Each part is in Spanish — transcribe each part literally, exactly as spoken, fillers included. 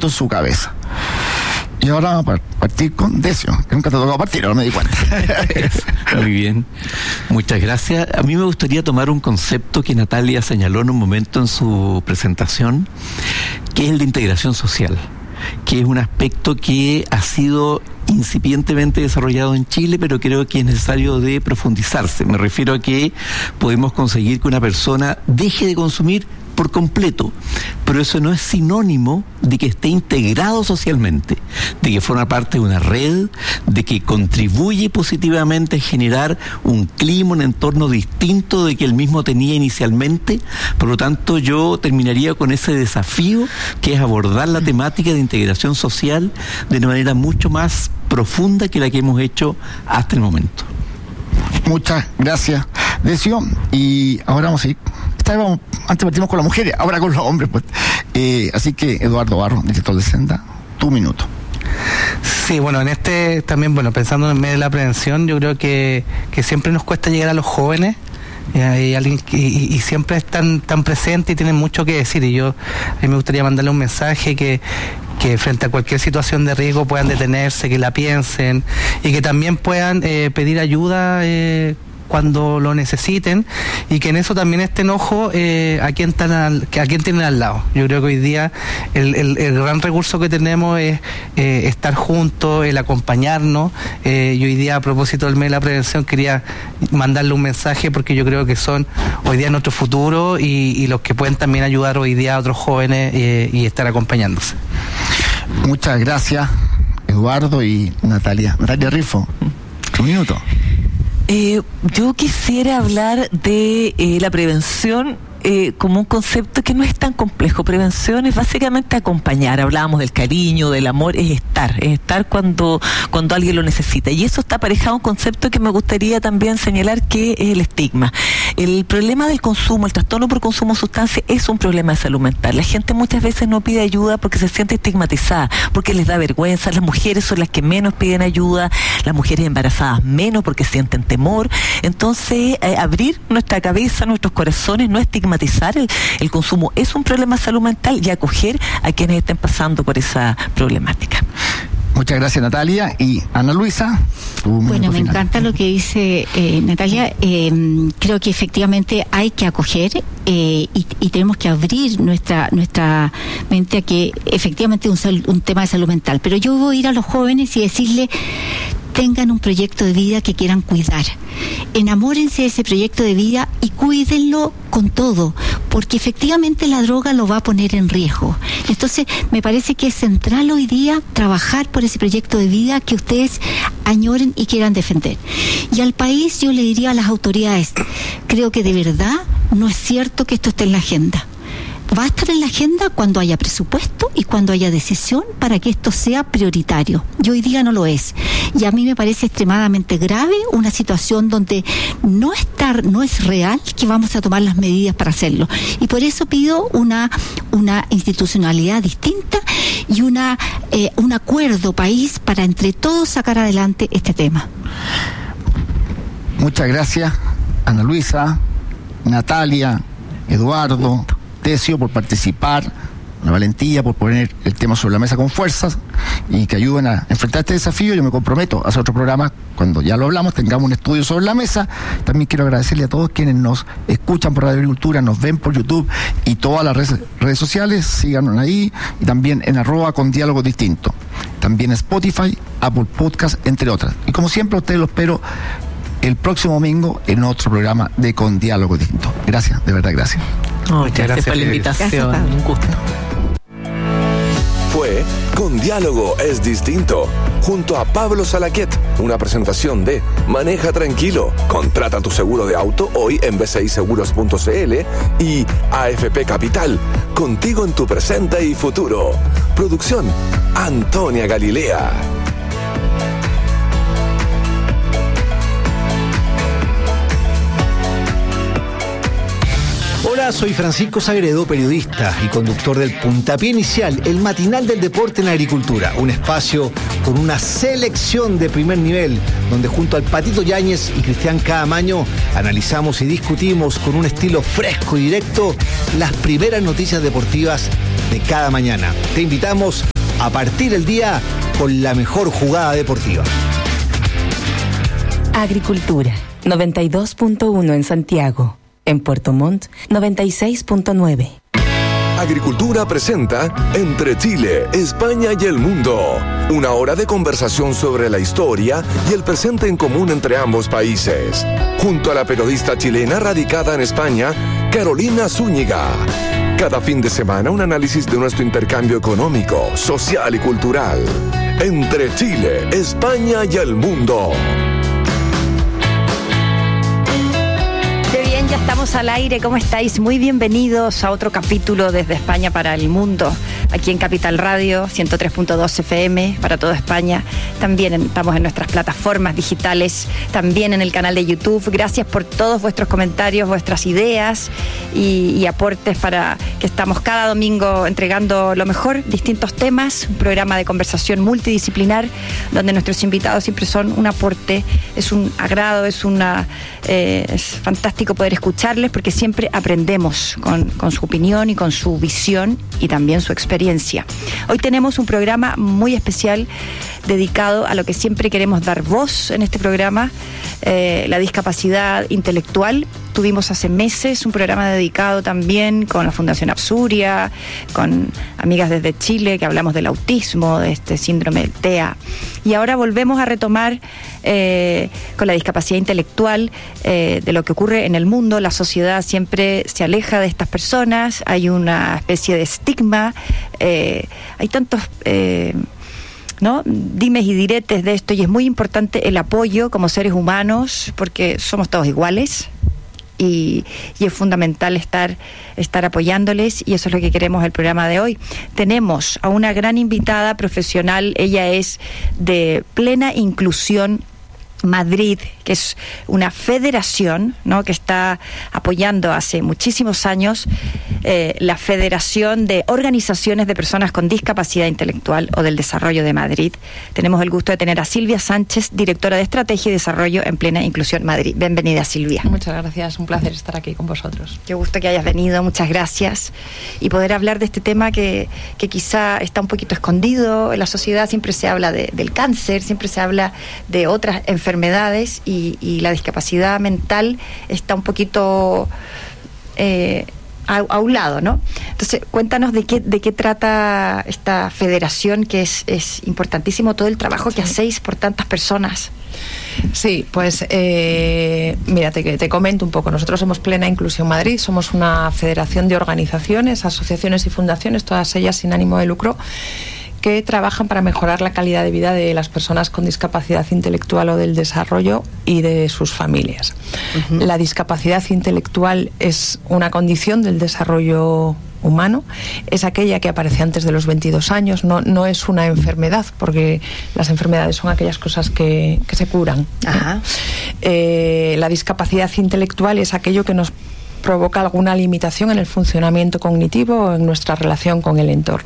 en su cabeza. Y ahora vamos a partir con Decio, que nunca te ha tocado partir, ahora me di cuenta. Muy bien, muchas gracias. A mí me gustaría tomar un concepto que Natalia señaló en un momento en su presentación, que es el de integración social, que es un aspecto que ha sido incipientemente desarrollado en Chile, pero creo que es necesario de profundizarse. Me refiero a que podemos conseguir que una persona deje de consumir por completo, pero eso no es sinónimo de que esté integrado socialmente, de que forma parte de una red, de que contribuye positivamente a generar un clima, un entorno distinto de que él mismo tenía inicialmente. Por lo tanto, yo terminaría con ese desafío que es abordar la temática de integración social de una manera mucho más profunda que la que hemos hecho hasta el momento. Muchas gracias, Decio. Y ahora vamos a ir. Estábamos, antes partimos con las mujeres, ahora con los hombres, pues. Eh, así que, Eduardo Barro, director de Senda, tu minuto. Sí, bueno, en este también, bueno, pensando en medio de la prevención, yo creo que, que siempre nos cuesta llegar a los jóvenes. Y, hay alguien que, y, y siempre están tan presentes y tienen mucho que decir. Y yo, a mí me gustaría mandarle un mensaje que que frente a cualquier situación de riesgo puedan detenerse, que la piensen y que también puedan eh, pedir ayuda eh, cuando lo necesiten, y que en eso también estén ojo eh, a quién están al, a quién tienen al lado. Yo creo que hoy día el, el, el gran recurso que tenemos es eh, estar juntos, el acompañarnos. Eh, y hoy día, a propósito del mes de la prevención, quería mandarle un mensaje, porque yo creo que son hoy día nuestro futuro y, y los que pueden también ayudar hoy día a otros jóvenes eh, y estar acompañándose. Muchas gracias, Eduardo y Natalia. Natalia Rifo, un minuto. Eh, yo quisiera hablar de eh, la prevención eh, como un concepto que no es tan complejo. Prevención es básicamente acompañar. Hablábamos del cariño, del amor, es estar, es estar cuando, cuando alguien lo necesita. Y eso está aparejado a un concepto que me gustaría también señalar, que es el estigma. El problema del consumo, el trastorno por consumo de sustancias, es un problema de salud mental. La gente muchas veces no pide ayuda porque se siente estigmatizada, porque les da vergüenza. Las mujeres son las que menos piden ayuda, las mujeres embarazadas menos, porque sienten temor. Entonces, eh, abrir nuestra cabeza, nuestros corazones, no estigmatizar el, el consumo es un problema de salud mental, y acoger a quienes estén pasando por esa problemática. Muchas gracias, Natalia. Y Ana Luisa. Bueno, me final. encanta lo que dice eh, Natalia. Eh, creo que efectivamente hay que acoger eh, y, y tenemos que abrir nuestra nuestra mente a que efectivamente es un, un tema de salud mental. Pero yo voy a ir a los jóvenes y decirle: tengan un proyecto de vida que quieran cuidar. Enamórense de ese proyecto de vida y cuídenlo con todo, porque efectivamente la droga lo va a poner en riesgo. Entonces, me parece que es central hoy día trabajar por ese proyecto de vida que ustedes añoren y quieran defender. Y al país yo le diría a las autoridades: creo que de verdad no es cierto que esto esté en la agenda. Va a estar en la agenda cuando haya presupuesto y cuando haya decisión para que esto sea prioritario. Y hoy día no lo es. Y a mí me parece extremadamente grave una situación donde no estar, no es real que vamos a tomar las medidas para hacerlo. Y por eso pido una, una institucionalidad distinta y una, eh, un acuerdo país para entre todos sacar adelante este tema. Muchas gracias, Ana Luisa, Natalia, Eduardo, Decio, por participar, la valentía, por poner el tema sobre la mesa con fuerzas y que ayuden a enfrentar este desafío. Yo me comprometo a hacer otro programa cuando ya lo hablamos, tengamos un estudio sobre la mesa. También quiero agradecerle a todos quienes nos escuchan por Radio Agricultura, nos ven por YouTube y todas las redes, redes sociales. Síganos ahí, y también en arroba con diálogo distinto. También Spotify, Apple Podcast, entre otras. Y como siempre, a ustedes los espero el próximo domingo en otro programa de Con Diálogo Distinto. Gracias, de verdad, gracias. Oh, gracias, gracias por la invitación. Gracias, un gusto. Fue Con Diálogo es Distinto, junto a Pablo Salaquet, una presentación de Maneja Tranquilo, contrata tu seguro de auto hoy en b c i seguros punto c l y A F P Capital, contigo en tu presente y futuro. Producción, Antonia Galilea. Hola, soy Francisco Sagredo, periodista y conductor del Puntapié Inicial, el matinal del deporte en la agricultura. Un espacio con una selección de primer nivel, donde junto al Patito Yáñez y Cristian Caamaño analizamos y discutimos con un estilo fresco y directo las primeras noticias deportivas de cada mañana. Te invitamos a partir el día con la mejor jugada deportiva. Agricultura, noventa y dos punto uno en Santiago. En Puerto Montt, noventa y seis punto nueve. Agricultura presenta Entre Chile, España y el Mundo. Una hora de conversación sobre la historia y el presente en común entre ambos países. Junto a la periodista chilena radicada en España, Carolina Zúñiga. Cada fin de semana un análisis de nuestro intercambio económico, social y cultural. Entre Chile, España y el Mundo. Ya estamos al aire, ¿cómo estáis? Muy bienvenidos a otro capítulo desde España para el mundo, aquí en Capital Radio, ciento tres punto dos F M para toda España. También estamos en nuestras plataformas digitales, también en el canal de YouTube. Gracias por todos vuestros comentarios, vuestras ideas y, y aportes para que estamos cada domingo entregando lo mejor, distintos temas, un programa de conversación multidisciplinar, donde nuestros invitados siempre son un aporte, es un agrado, es una eh, es fantástico poder escucharles porque siempre aprendemos con, con su opinión y con su visión y también su experiencia. Hoy tenemos un programa muy especial dedicado a lo que siempre queremos dar voz en este programa, eh, la discapacidad intelectual. Tuvimos hace meses un programa dedicado también con la Fundación Absuria, con amigas desde Chile, que hablamos del autismo, de este síndrome del T E A. Y ahora volvemos a retomar eh, con la discapacidad intelectual eh, de lo que ocurre en el mundo. La sociedad siempre se aleja de estas personas, hay una especie de estigma, eh, hay tantos... Eh, ¿no? dimes y diretes de esto, y es muy importante el apoyo como seres humanos porque somos todos iguales y, y es fundamental estar, estar apoyándoles, y eso es lo que queremos el programa de hoy. Tenemos a una gran invitada profesional, ella es de Plena Inclusión Madrid, que es una federación, ¿no?, que está apoyando hace muchísimos años eh, la Federación de Organizaciones de Personas con Discapacidad Intelectual o del Desarrollo de Madrid. Tenemos el gusto de tener a Silvia Sánchez, directora de Estrategia y Desarrollo en Plena Inclusión Madrid. Bienvenida, Silvia. Muchas gracias, un placer estar aquí con vosotros. Qué gusto que hayas venido, muchas gracias. Y poder hablar de este tema que, que quizá está un poquito escondido en la sociedad. Siempre se habla de, del cáncer, siempre se habla de otras enfermedades enfermedades y, y la discapacidad mental está un poquito eh, a, a un lado, ¿no? Entonces, cuéntanos de qué de qué trata esta federación, que es, es importantísimo todo el trabajo que hacéis por tantas personas. Sí, pues eh, mira, te, te comento un poco. Nosotros somos Plena Inclusión Madrid, somos una federación de organizaciones, asociaciones y fundaciones, todas ellas sin ánimo de lucro, que trabajan para mejorar la calidad de vida de las personas con discapacidad intelectual o del desarrollo y de sus familias. Uh-huh. La discapacidad intelectual es una condición del desarrollo humano, es aquella que aparece antes de los veintidós años, no, no es una enfermedad, porque las enfermedades son aquellas cosas que, que se curan. Ajá. Eh, la discapacidad intelectual es aquello que nos provoca alguna limitación en el funcionamiento cognitivo o en nuestra relación con el entorno.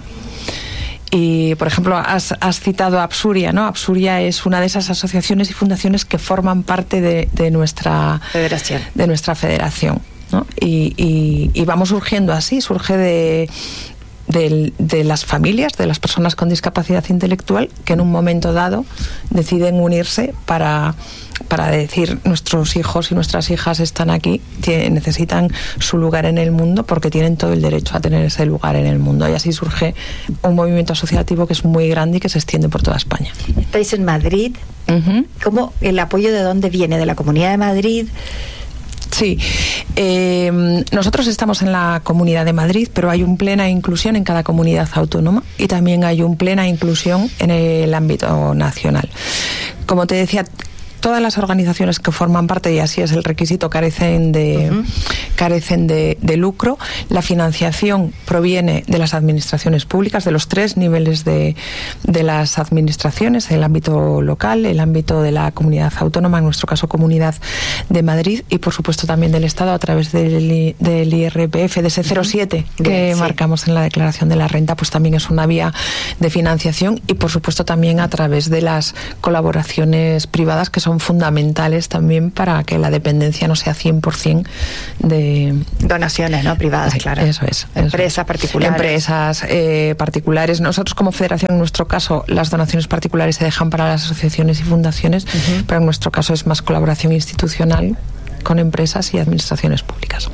Y, por ejemplo, has, has citado a Absuria, ¿no? Absuria es una de esas asociaciones y fundaciones que forman parte de, de nuestra federación. De nuestra federación, ¿no? Y, y, y vamos surgiendo así, surge de, de, de las familias, de las personas con discapacidad intelectual, que en un momento dado deciden unirse para... para decir, nuestros hijos y nuestras hijas están aquí, tienen, necesitan su lugar en el mundo porque tienen todo el derecho a tener ese lugar en el mundo. Y así surge un movimiento asociativo que es muy grande y que se extiende por toda España. Estáis en Madrid. Uh-huh. ¿Cómo el apoyo de dónde viene? ¿De la Comunidad de Madrid? Sí, eh, nosotros estamos en la Comunidad de Madrid, pero hay un Plena Inclusión en cada comunidad autónoma y también hay un Plena Inclusión en el ámbito nacional. Como te decía, todas las organizaciones que forman parte, y así es el requisito, carecen de, uh-huh. carecen de, de lucro. La financiación proviene de las administraciones públicas, de los tres niveles de, de las administraciones, el ámbito local, el ámbito de la comunidad autónoma, en nuestro caso Comunidad de Madrid, y por supuesto también del Estado a través del, del I R P F, de ese cero siete uh-huh. que Bien, marcamos sí. en la declaración de la renta, pues también es una vía de financiación, y por supuesto también a través de las colaboraciones privadas, que son son fundamentales también para que la dependencia no sea cien por ciento de... Donaciones, ¿no? Privadas, sí, claro. Eso es. Empresas eso es. particulares. Empresas eh, particulares. Nosotros como federación, en nuestro caso, las donaciones particulares se dejan para las asociaciones y fundaciones, uh-huh. pero en nuestro caso es más colaboración institucional con empresas y administraciones públicas.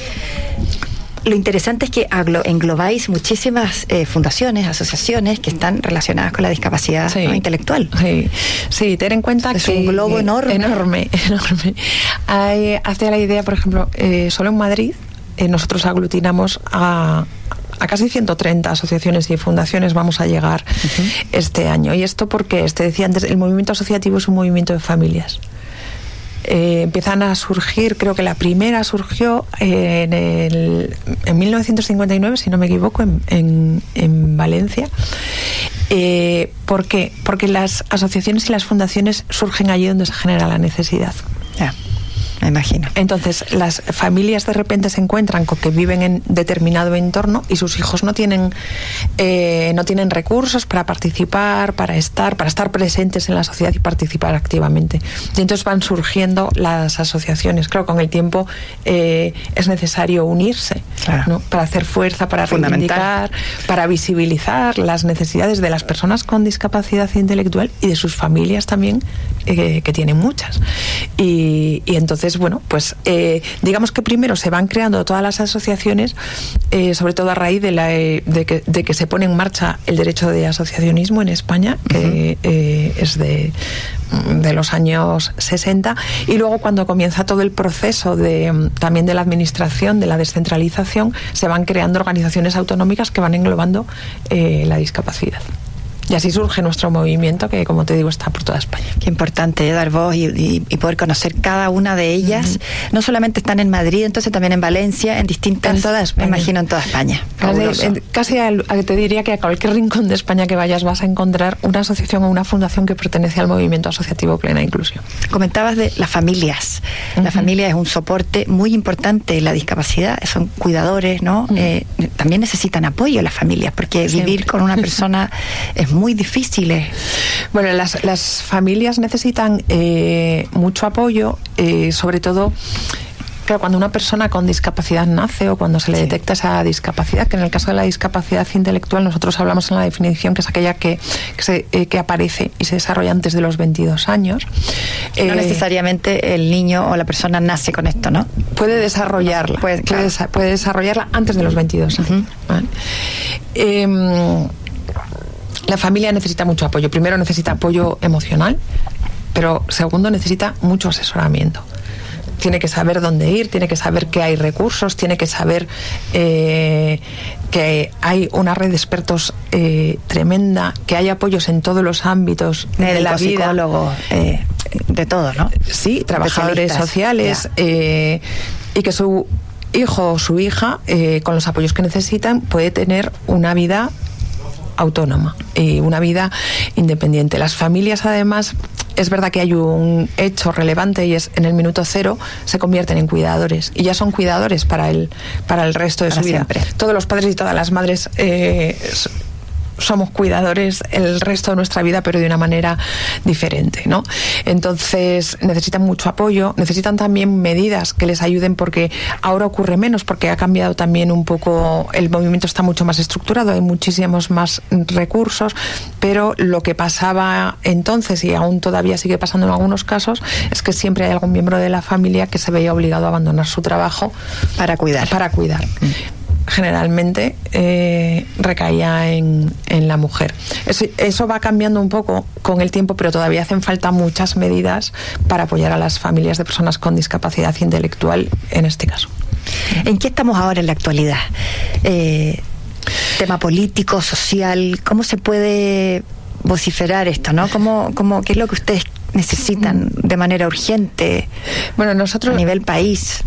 Lo interesante es que englobáis muchísimas eh, fundaciones, asociaciones que están relacionadas con la discapacidad sí. ¿no? intelectual. Sí, sí, ten en cuenta es que... Es un globo enorme. Enorme, enorme. Hay, hace la idea, por ejemplo, eh, solo en Madrid eh, nosotros aglutinamos a... a casi ciento treinta asociaciones y fundaciones vamos a llegar uh-huh. este año. Y esto porque, te decía antes, el movimiento asociativo es un movimiento de familias. Eh, empiezan a surgir, creo que la primera surgió eh, en, el, en mil novecientos cincuenta y nueve, si no me equivoco, en, en, en Valencia. Eh, ¿Por qué? Porque las asociaciones y las fundaciones surgen allí donde se genera la necesidad. Yeah. Me imagino. Entonces, las familias de repente se encuentran con que viven en determinado entorno y sus hijos no tienen eh, no tienen recursos para participar, para estar, para estar presentes en la sociedad y participar activamente. Y entonces van surgiendo las asociaciones. Claro, con el tiempo eh, es necesario unirse, claro. ¿no? Para hacer fuerza, para reivindicar, para visibilizar las necesidades de las personas con discapacidad intelectual y de sus familias también, eh, que tienen muchas. Y, y entonces bueno, pues eh, digamos que primero se van creando todas las asociaciones, eh, sobre todo a raíz de, la, eh, de, que, de que se pone en marcha el derecho de asociacionismo en España, que uh-huh. eh, es de, de los años sesenta, y luego cuando comienza todo el proceso de, también de la administración, de la descentralización, se van creando organizaciones autonómicas que van englobando eh, la discapacidad. Y así surge nuestro movimiento, que como te digo está por toda España. Qué importante dar voz y, y, y poder conocer cada una de ellas. Uh-huh. No solamente están en Madrid, entonces también en Valencia, en distintas... En toda España. Me imagino en toda España. Casi, en, casi a, a, te diría que a cualquier rincón de España que vayas vas a encontrar una asociación o una fundación que pertenece al movimiento asociativo Plena Inclusión. Comentabas de las familias. Uh-huh. La familia es un soporte muy importante en la discapacidad. Son cuidadores, ¿no? Uh-huh. Eh, también necesitan apoyo las familias, porque Siempre. vivir con una persona es muy muy difíciles. Bueno, las, las familias necesitan eh, mucho apoyo, eh, sobre todo claro, cuando una persona con discapacidad nace o cuando se le sí. detecta esa discapacidad, que en el caso de la discapacidad intelectual nosotros hablamos en la definición que es aquella que, que, se, eh, que aparece y se desarrolla antes de los veintidós años. No eh, necesariamente el niño o la persona nace con esto, ¿no? Puede desarrollarla, puede, claro. puede, puede desarrollarla antes de los veintidós años. Uh-huh. ¿Vale? Eh, La familia necesita mucho apoyo. Primero necesita apoyo emocional, pero segundo necesita mucho asesoramiento. Tiene que saber dónde ir, tiene que saber que hay recursos, tiene que saber eh, que hay una red de expertos eh, tremenda, que hay apoyos en todos los ámbitos Médico, de la vida. Psicólogo, eh, de todo, ¿no? Sí, trabajadores sociales eh, y que su hijo o su hija, eh, con los apoyos que necesitan, puede tener una vida autónoma y una vida independiente. Las familias, además, es verdad que hay un hecho relevante y es en el minuto cero se convierten en cuidadores y ya son cuidadores para el para el resto de para su vida. Siempre. Todos los padres y todas las madres eh, somos cuidadores el resto de nuestra vida, pero de una manera diferente, ¿no? Entonces necesitan mucho apoyo, necesitan también medidas que les ayuden, porque ahora ocurre menos, porque ha cambiado también un poco, el movimiento está mucho más estructurado, hay muchísimos más recursos, pero lo que pasaba entonces, y aún todavía sigue pasando en algunos casos, es que siempre hay algún miembro de la familia que se veía obligado a abandonar su trabajo para cuidar. Para cuidar. Mm. Generalmente eh, recaía en, en la mujer. Eso, eso va cambiando un poco con el tiempo, pero todavía hacen falta muchas medidas para apoyar a las familias de personas con discapacidad intelectual en este caso. ¿En qué estamos ahora en la actualidad? Eh, tema político, social, ¿cómo se puede vociferar esto, ¿no? ¿Cómo, cómo, ¿Qué es lo que ustedes necesitan de manera urgente? Bueno, nosotros a nivel país.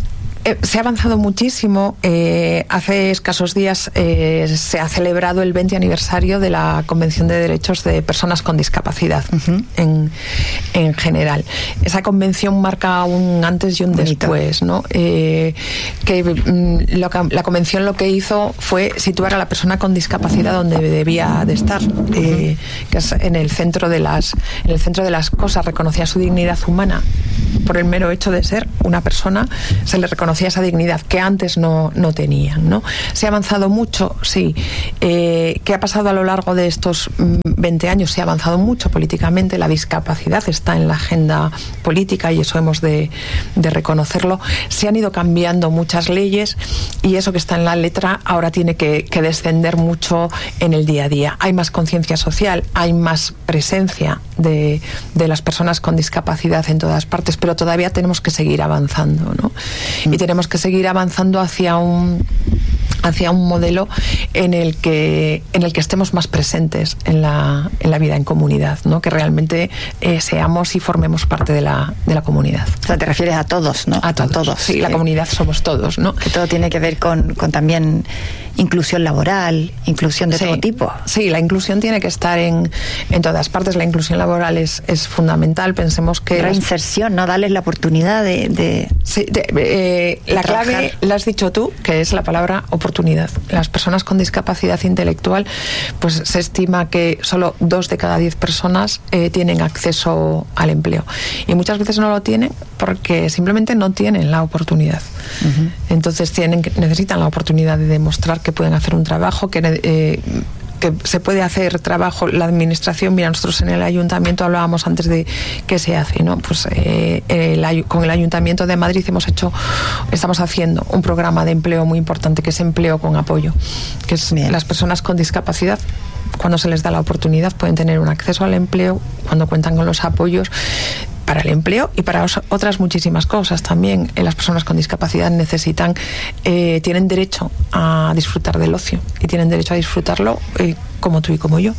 Eh, se ha avanzado muchísimo. Eh, hace escasos días eh, se ha celebrado el veinte aniversario de la Convención de Derechos de Personas con Discapacidad uh-huh. en, en general. Esa convención marca un antes y un Bonito. después, ¿no? Eh, que mm, lo, la convención lo que hizo fue situar a la persona con discapacidad donde debía de estar, eh, que es en el centro de las, en el centro de las cosas. Reconocía su dignidad humana por el mero hecho de ser una persona, se le reconocía esa dignidad que antes no, no tenían, ¿no? Se ha avanzado mucho, sí. Eh, ¿Qué ha pasado a lo largo de estos veinte años? Se ha avanzado mucho políticamente, la discapacidad está en la agenda política y eso hemos de, de reconocerlo. Se han ido cambiando muchas leyes y eso que está en la letra ahora tiene que, que descender mucho en el día a día. Hay más conciencia social, hay más presencia de, de las personas con discapacidad en todas partes, pero todavía tenemos que seguir avanzando, ¿no? Y tenemos que seguir avanzando hacia un hacia un modelo en el que en el que estemos más presentes en la, en la vida en comunidad, ¿no? Que realmente eh, seamos y formemos parte de la, de la comunidad. O sea, te refieres a todos, ¿no? A todos. A todos. Sí, sí, la comunidad somos todos, ¿no? Que todo tiene que ver con, con también inclusión laboral, inclusión de sí, todo tipo. Sí, la inclusión tiene que estar en, en todas partes. La inclusión laboral es, es fundamental. Pensemos que... Reinserción, ¿no? Darles la oportunidad de... de, sí, de, eh, de la trabajar. Clave la has dicho tú, que es la palabra oportunidad. Las personas con discapacidad intelectual, pues se estima que solo dos de cada diez personas eh, tienen acceso al empleo. Y muchas veces no lo tienen porque simplemente no tienen la oportunidad. Uh-huh. Entonces tienen, necesitan la oportunidad de demostrar que pueden hacer un trabajo, que... Eh, que se puede hacer trabajo, la administración, mira, nosotros en el ayuntamiento hablábamos antes de qué se hace, ¿no? Pues eh, el, con el Ayuntamiento de Madrid hemos hecho, estamos haciendo un programa de empleo muy importante, que es empleo con apoyo, que es Bien. Las personas con discapacidad, cuando se les da la oportunidad, pueden tener un acceso al empleo, cuando cuentan con los apoyos para el empleo y para otras muchísimas cosas también. Las personas con discapacidad necesitan, eh, tienen derecho a disfrutar del ocio y tienen derecho a disfrutarlo eh, como tú y como yo.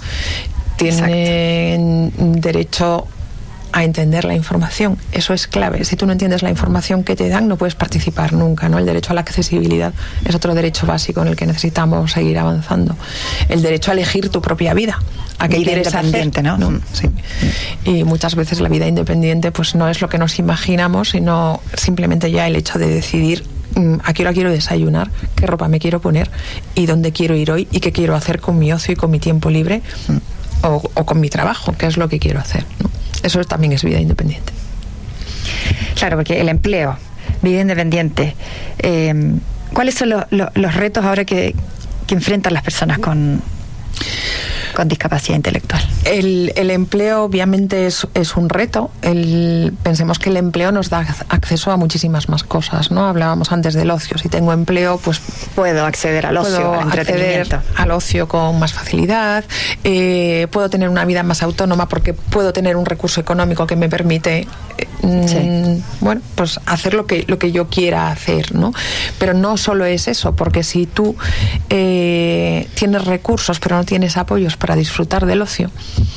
Tienen Exacto. derecho a entender la información. Eso es clave. Si tú no entiendes la información que te dan, no puedes participar nunca, ¿no? El derecho a la accesibilidad es otro derecho básico en el que necesitamos seguir avanzando. El derecho a elegir tu propia vida. A qué quieres hacer, ¿no? ¿no? Sí. Y muchas veces la vida independiente pues no es lo que nos imaginamos, sino simplemente ya el hecho de decidir a qué hora quiero desayunar, qué ropa me quiero poner y dónde quiero ir hoy y qué quiero hacer con mi ocio y con mi tiempo libre o, o con mi trabajo, qué es lo que quiero hacer, ¿no? Eso también es vida independiente. Claro, porque el empleo, vida independiente, eh, ¿cuáles son los, los, los retos ahora que, que enfrentan las personas con, con discapacidad intelectual? El, el empleo obviamente es, es un reto. El, pensemos que el empleo nos da acceso a muchísimas más cosas, ¿no? Hablábamos antes del ocio. Si tengo empleo, pues puedo acceder al ocio, puedo al entretenimiento, acceder al ocio con más facilidad. Eh, puedo tener una vida más autónoma porque puedo tener un recurso económico que me permite eh, sí. bueno, pues hacer lo que lo que yo quiera hacer, ¿no? Pero no solo es eso, porque si tú eh, tienes recursos pero no tienes apoyos para disfrutar del ocio,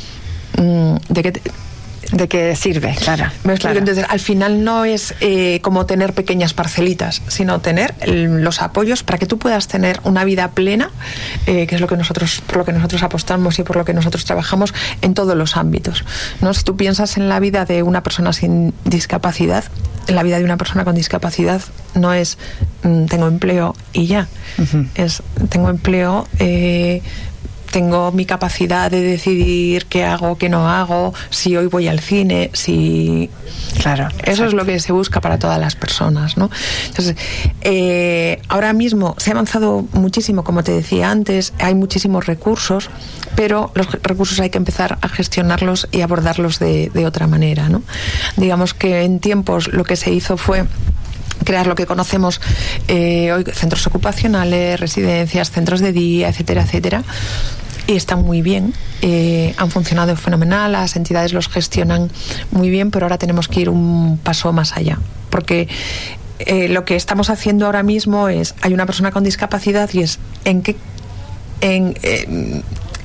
¿de qué, te, ¿de qué sirve? Claro, claro. Entonces, al final no es eh, como tener pequeñas parcelitas, sino tener el, los apoyos para que tú puedas tener una vida plena, eh, que es lo que nosotros, por lo que nosotros apostamos y por lo que nosotros trabajamos en todos los ámbitos, ¿no? Si tú piensas en la vida de una persona sin discapacidad, la vida de una persona con discapacidad no es mm, tengo empleo y ya, uh-huh. es tengo empleo, eh, tengo mi capacidad de decidir qué hago, qué no hago, si hoy voy al cine, si... Claro. Eso exacto. es lo que se busca para todas las personas, ¿no? Entonces, eh, ahora mismo se ha avanzado muchísimo, como te decía antes, hay muchísimos recursos, pero los recursos hay que empezar a gestionarlos y abordarlos de, de otra manera, ¿no? Digamos que en tiempos lo que se hizo fue crear lo que conocemos eh, hoy, centros ocupacionales, residencias, centros de día, etcétera, etcétera, y están muy bien, eh, han funcionado fenomenal, las entidades los gestionan muy bien, pero ahora tenemos que ir un paso más allá, porque eh, lo que estamos haciendo ahora mismo es, hay una persona con discapacidad y es en qué, en, eh,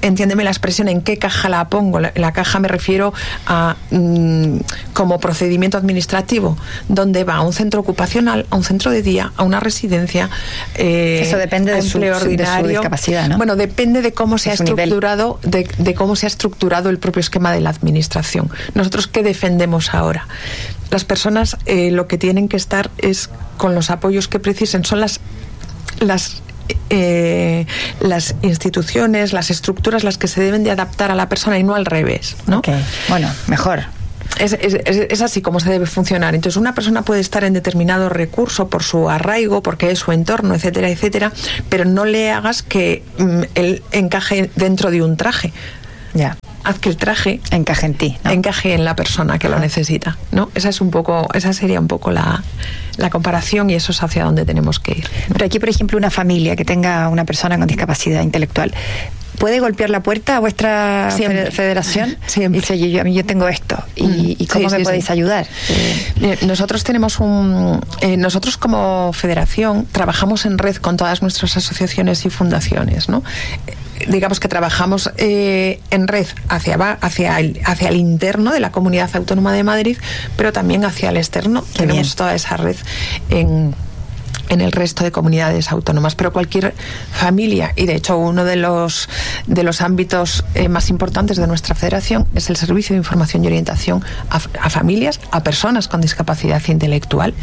entiéndeme la expresión, ¿en qué caja la pongo? La, la caja me refiero a mmm, como procedimiento administrativo, donde va a un centro ocupacional, a un centro de día, a una residencia. Eh, Eso depende de su, de su discapacidad, ¿no? Bueno, depende de cómo se ha estructurado, de, de cómo se ha estructurado el propio esquema de la administración. Nosotros, ¿qué defendemos ahora? Las personas eh, lo que tienen que estar es con los apoyos que precisen, son las las Eh, las instituciones, las estructuras, las que se deben de adaptar a la persona y no al revés, ¿no? Okay. Bueno, mejor. Es, es, es así como se debe funcionar. Entonces, una persona puede estar en determinado recurso por su arraigo, porque es su entorno, etcétera, etcétera, pero no le hagas que mm, él encaje dentro de un traje. Ya. Haz que el traje encaje en ti, ¿no? encaje en la persona que Ajá. lo necesita, ¿no? Esa es un poco, esa sería un poco la, la comparación, y eso es hacia donde tenemos que ir, ¿no? Pero aquí, por ejemplo, una familia que tenga una persona con discapacidad intelectual, ¿puede golpear la puerta a vuestra Siempre. federación? Siempre. Y dice, yo, a mí yo tengo esto, y, mm. y ¿cómo sí, me sí, podéis sí. ayudar? Eh, nosotros tenemos un... Eh, nosotros como federación trabajamos en red con todas nuestras asociaciones y fundaciones, ¿no? Digamos que trabajamos eh, en red hacia, hacia, el, hacia el interno de la Comunidad Autónoma de Madrid, pero también hacia el externo. Qué Tenemos bien. Toda esa red en... en el resto de comunidades autónomas, pero cualquier familia, y de hecho uno de los de los ámbitos eh, más importantes de nuestra federación es el servicio de información y orientación a, a familias, a personas con discapacidad intelectual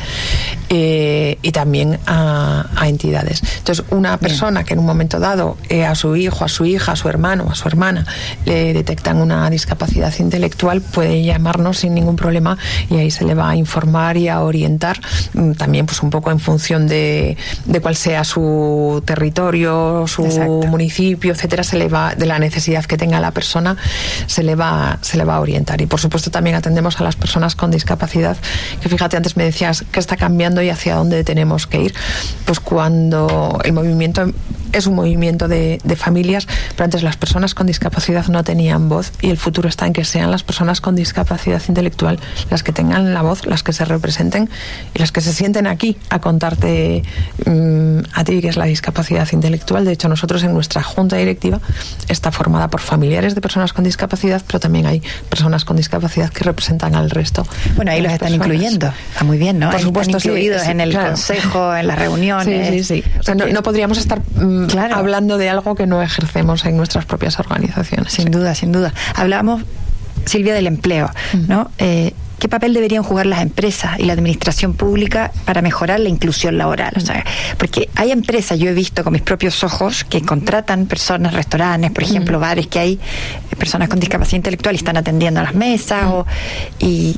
eh, y también a, a entidades. Entonces, una persona Bien. que en un momento dado eh, a su hijo, a su hija, a su hermano, a su hermana le detectan una discapacidad intelectual, puede llamarnos sin ningún problema, y ahí se le va a informar y a orientar, también pues un poco en función de De, de cuál sea su territorio, su Exacto. municipio, etcétera, se le va, de la necesidad que tenga la persona, se le va, se le va a orientar. Y por supuesto también atendemos a las personas con discapacidad, que fíjate, antes me decías que está cambiando y hacia dónde tenemos que ir. Pues cuando el movimiento es un movimiento de, de familias, pero antes las personas con discapacidad no tenían voz, y el futuro está en que sean las personas con discapacidad intelectual las que tengan la voz, las que se representen y las que se sienten aquí a contarte um, a ti que es la discapacidad intelectual. De hecho, nosotros en nuestra junta directiva está formada por familiares de personas con discapacidad, pero también hay personas con discapacidad que representan al resto. Bueno, ahí los están personas. incluyendo. Está muy bien, ¿no? Por ahí supuesto, están incluidos sí, en el claro. consejo, en las reuniones. Sí, sí, sí. O sea, no, no podríamos estar um, claro. hablando de algo que no ejercemos en nuestras propias organizaciones. Sin sí. duda, sin duda. Hablábamos, Silvia, del empleo, ¿no? Eh, ¿Qué papel deberían jugar las empresas y la administración pública para mejorar la inclusión laboral? O sea, porque hay empresas, yo he visto con mis propios ojos, que contratan personas, restaurantes, por ejemplo, mm. bares, que hay personas con discapacidad intelectual y están atendiendo a las mesas, mm. o, y,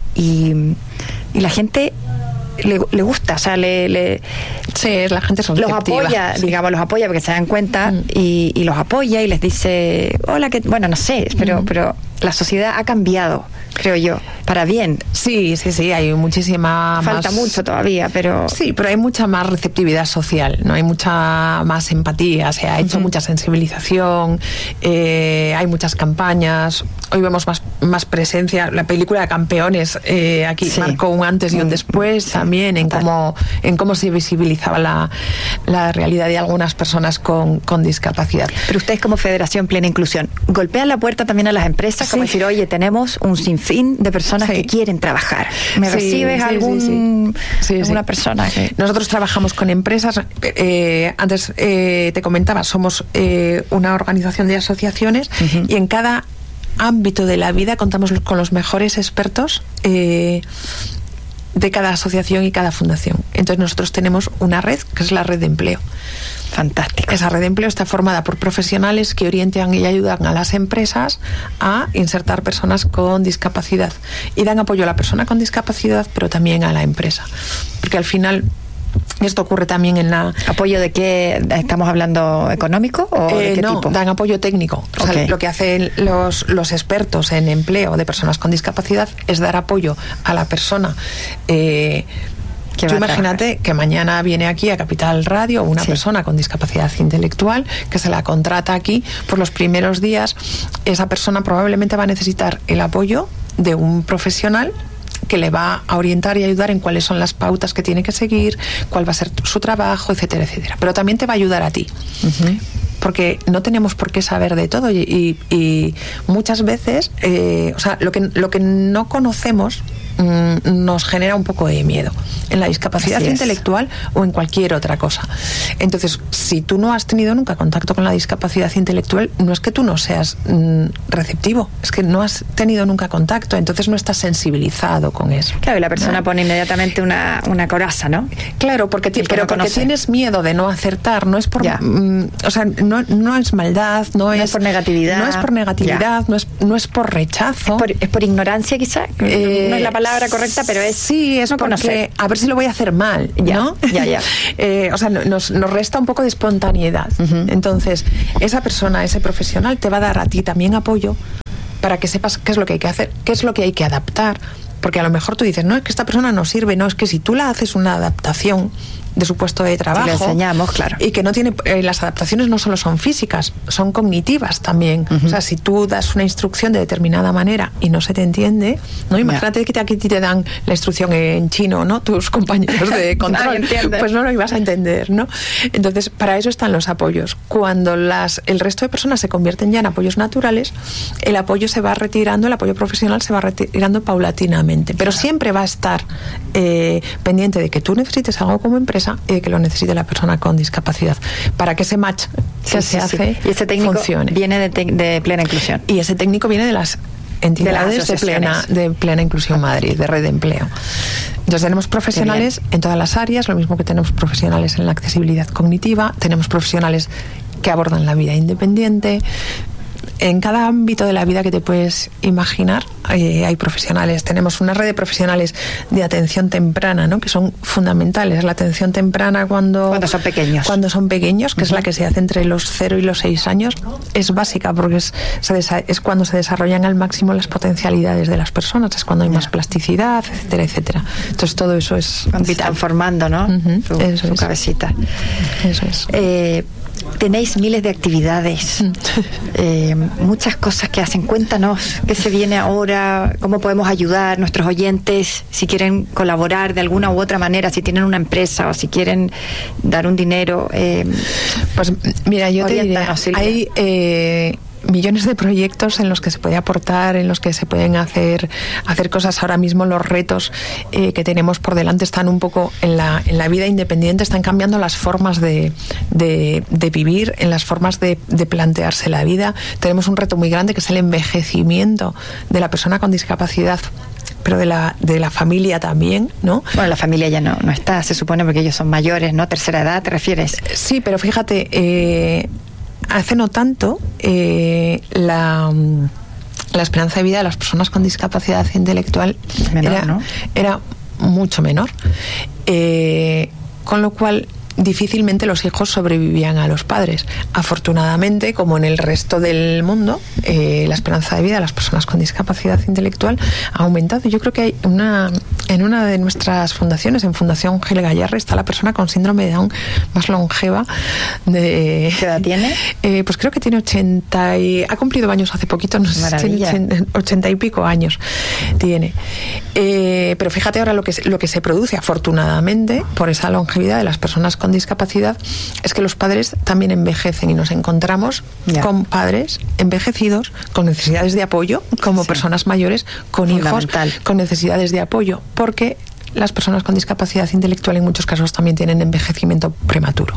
y, y la gente le, le gusta, o sea, le, le sí, la gente los apoya, sí. digamos, los apoya porque se dan cuenta, mm. y, y los apoya y les dice, hola, que bueno, no sé, pero, mm. pero la sociedad ha cambiado, creo yo, para bien. Sí, sí, sí, hay muchísima Falta más... mucho todavía, pero... Sí, pero hay mucha más receptividad social, ¿no? Hay mucha más empatía, se ha hecho uh-huh. mucha sensibilización, eh, hay muchas campañas, hoy vemos más, más presencia. La película de Campeones eh, aquí sí. marcó un antes y un después sí. también en cómo, en cómo se visibilizaba la, la realidad de algunas personas con, con discapacidad. Pero ustedes como Federación Plena Inclusión, ¿golpean la puerta también a las empresas? Como sí. decir, oye, tenemos un sinfín de personas sí. que quieren trabajar. ¿Me sí, recibes sí, algún, sí, sí. alguna sí. persona? Que... Nosotros trabajamos con empresas. Eh, antes eh, te comentaba, somos eh, una organización de asociaciones uh-huh. y en cada ámbito de la vida contamos con los mejores expertos eh, de cada asociación y cada fundación. Entonces nosotros tenemos una red que es la red de empleo. Fantástico. Esa red de empleo está formada por profesionales que orientan y ayudan a las empresas a insertar personas con discapacidad y dan apoyo a la persona con discapacidad, pero también a la empresa, porque al final esto ocurre también en la... ¿Apoyo de qué? ¿Estamos hablando económico o eh, de qué no, tipo? Dan apoyo técnico. O okay. sea, lo que hacen los, los expertos en empleo de personas con discapacidad es dar apoyo a la persona. Eh, Tú imagínate que mañana viene aquí a Capital Radio una sí. persona con discapacidad intelectual que se la contrata aquí. Por los primeros días esa persona probablemente va a necesitar el apoyo de un profesional que le va a orientar y ayudar en cuáles son las pautas que tiene que seguir, cuál va a ser su trabajo, etcétera, etcétera. Pero también te va a ayudar a ti. Uh-huh. porque no tenemos por qué saber de todo y, y, y muchas veces, eh, o sea, lo que, lo que no conocemos mmm, nos genera un poco de miedo en la discapacidad intelectual o en cualquier otra cosa. Entonces, si tú no has tenido nunca contacto con la discapacidad intelectual, no es que tú no seas mmm, receptivo, es que no has tenido nunca contacto, entonces no estás sensibilizado con eso. Claro, y la persona ¿no? pone inmediatamente una, una coraza, ¿no? Claro, porque, ti, pero no porque conoce. tienes miedo de no acertar, no es por, mm, o sea, no, no es maldad, no, no es, es por negatividad, no es por negatividad, no es, no es por rechazo, es por, es por ignorancia quizá, eh, no es la palabra correcta, pero es sí, es no porque conocer. A ver si lo voy a hacer mal, ya, ¿no? Ya, ya. eh, o sea, nos, nos resta un poco de espontaneidad. Uh-huh. Entonces, esa persona, ese profesional, te va a dar a ti también apoyo para que sepas qué es lo que hay que hacer, qué es lo que hay que adaptar. Porque a lo mejor tú dices, no, es que esta persona no sirve, no, es que si tú la haces una adaptación de su puesto de trabajo. Le enseñamos, claro. Y que no tiene, eh, las adaptaciones no solo son físicas, son cognitivas también. Uh-huh. O sea, si tú das una instrucción de determinada manera y no se te entiende, ¿no? Imagínate yeah. que te, aquí te dan la instrucción en chino, ¿no? Tus compañeros de control, pues no lo ibas a entender, ¿no? Entonces, para eso están los apoyos. Cuando las, el resto de personas se convierten ya en apoyos naturales, el apoyo se va retirando, el apoyo profesional se va retirando paulatinamente. Pero siempre va a estar eh, pendiente de que tú necesites algo como empresa y que lo necesite la persona con discapacidad para que ese match que sí, se sí, hace sí. y ese técnico funcione. Viene de, te- de Plena Inclusión y ese técnico viene de las entidades de, las de plena de Plena Inclusión Madrid, de Red de Empleo. Entonces tenemos profesionales en todas las áreas, lo mismo que tenemos profesionales en la accesibilidad cognitiva, tenemos profesionales que abordan la vida independiente. En cada ámbito de la vida que te puedes imaginar eh, hay profesionales. Tenemos una red de profesionales de atención temprana, ¿no? Que son fundamentales. La atención temprana cuando, cuando son pequeños. Cuando son pequeños, que uh-huh. es la que se hace entre los cero y los seis años, es básica porque es, se desa- es cuando se desarrollan al máximo las potencialidades de las personas, es cuando hay yeah. más plasticidad, etcétera, etcétera. Entonces todo eso es cuando vital. Se están formando, ¿no? Uh-huh. Su, eso su es. cabecita. Eso es. Eh, Tenéis miles de actividades, eh, muchas cosas que hacen. Cuéntanos qué se viene ahora, cómo podemos ayudar a nuestros oyentes, si quieren colaborar de alguna u otra manera, si tienen una empresa o si quieren dar un dinero. Eh, pues mira, yo te diré, hay eh, millones de proyectos en los que se puede aportar, en los que se pueden hacer hacer cosas. Ahora mismo los retos eh, que tenemos por delante están un poco en la en la vida independiente, están cambiando las formas de, de, de vivir, en las formas de, de plantearse la vida. Tenemos un reto muy grande que es el envejecimiento de la persona con discapacidad, pero de la de la familia también, ¿no? Bueno, la familia ya no, no está, se supone, porque ellos son mayores, ¿no? Tercera edad, ¿te refieres? Sí, pero fíjate, eh, hace no tanto eh, la, la esperanza de vida de las personas con discapacidad intelectual menor, era, ¿no? era mucho menor, eh, con lo cual difícilmente los hijos sobrevivían a los padres. Afortunadamente, como en el resto del mundo, eh, la esperanza de vida de las personas con discapacidad intelectual ha aumentado. Yo creo que hay una en una de nuestras fundaciones, en Fundación Gil Gayarre, está la persona con síndrome de Down más longeva. De, ¿Qué edad tiene? Eh, pues creo que tiene ochenta y... Ha cumplido años hace poquito, no sé si tiene ochenta y pico años. Tiene. Eh, pero fíjate ahora lo que, lo que se produce, afortunadamente, por esa longevidad de las personas con discapacidad, es que los padres también envejecen y nos encontramos ya. con padres envejecidos, con necesidades de apoyo, como sí. personas mayores, con hijos con necesidades de apoyo, porque las personas con discapacidad intelectual en muchos casos también tienen envejecimiento prematuro.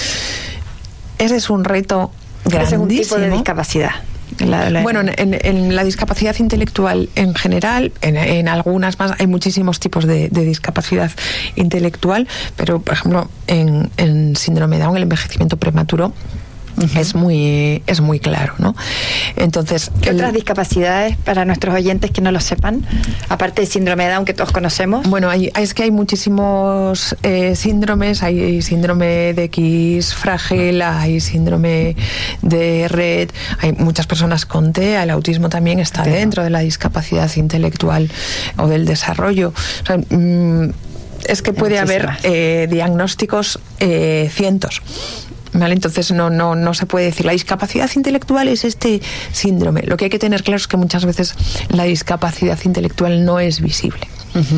Ese es un reto grandísimo. Ese es un tipo de discapacidad. La, la... Bueno, en, en la discapacidad intelectual en general, en, en algunas más, hay muchísimos tipos de, de discapacidad intelectual, pero por ejemplo en, en síndrome de Down, el envejecimiento prematuro uh-huh. es muy es muy claro, ¿no? Entonces, ¿qué el... otras discapacidades para nuestros oyentes que no lo sepan, aparte del síndrome de Down que todos conocemos? Bueno, hay, es que hay muchísimos eh, síndromes. Hay síndrome de X frágil, hay síndrome de Rett, hay muchas personas con T E A, el autismo también está sí, dentro ¿no? de la discapacidad intelectual o del desarrollo. O sea, mmm, es que puede haber eh, diagnósticos eh, cientos. ¿Vale? Entonces no, no, no se puede decir la discapacidad intelectual es este síndrome. Lo que hay que tener claro es que muchas veces la discapacidad intelectual no es visible. Uh-huh.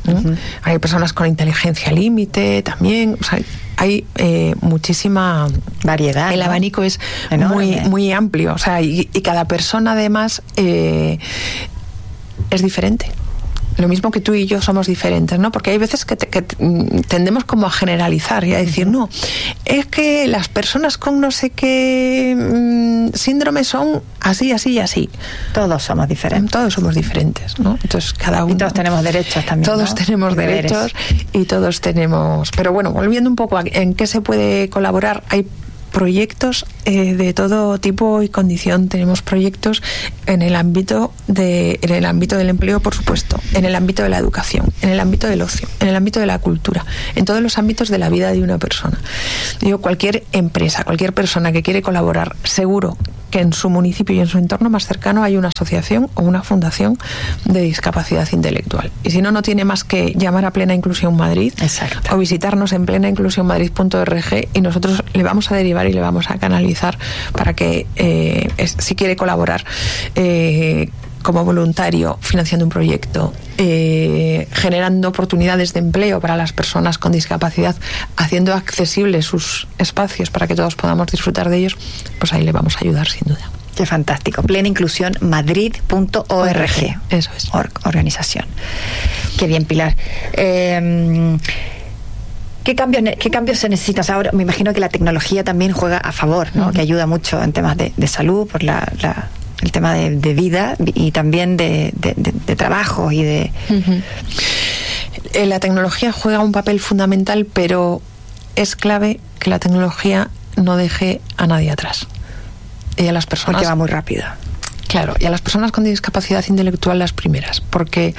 ¿no? Uh-huh. Hay personas con inteligencia límite también, o sea, hay eh, muchísima variedad. El ¿no? abanico es enorme, muy muy amplio, o sea, y, y cada persona además eh, es diferente. Lo mismo que tú y yo somos diferentes, ¿no? Porque hay veces que, te, que tendemos como a generalizar y a decir, no, es que las personas con no sé qué mmm, síndrome son así, así y así. Todos somos diferentes. Todos somos diferentes, ¿no? Entonces cada uno... Y todos tenemos derechos también, Todos ¿no? tenemos Deberes. derechos y todos tenemos... Pero bueno, volviendo un poco a en qué se puede colaborar, hay proyectos eh, de todo tipo y condición. Tenemos proyectos en el ámbito de en el ámbito del empleo, por supuesto, en el ámbito de la educación, en el ámbito del ocio, en el ámbito de la cultura, en todos los ámbitos de la vida de una persona. Digo, cualquier empresa, cualquier persona que quiere colaborar, seguro que en su municipio y en su entorno más cercano hay una asociación o una fundación de discapacidad intelectual. Y si no, no tiene más que llamar a Plena Inclusión Madrid. Exacto. O visitarnos en plena inclusión madrid punto org y nosotros le vamos a derivar y le vamos a canalizar para que eh, es, si quiere colaborar eh, como voluntario financiando un proyecto, eh, generando oportunidades de empleo para las personas con discapacidad, haciendo accesibles sus espacios para que todos podamos disfrutar de ellos, pues ahí le vamos a ayudar sin duda. Qué fantástico. plena inclusión madrid punto org. Eso es. Or- organización. Qué bien, Pilar. Eh, ¿Qué cambios, ¿Qué cambios se necesitan? O sea, ahora me imagino que la tecnología también juega a favor, ¿no? Uh-huh. Que ayuda mucho en temas de, de salud, por la, la, el tema de, de vida y también de, de, de, de trabajo y de... Uh-huh. Eh, la tecnología juega un papel fundamental, pero es clave que la tecnología no deje a nadie atrás. Y a las personas... Porque va muy rápido. Claro, y a las personas con discapacidad intelectual las primeras, porque...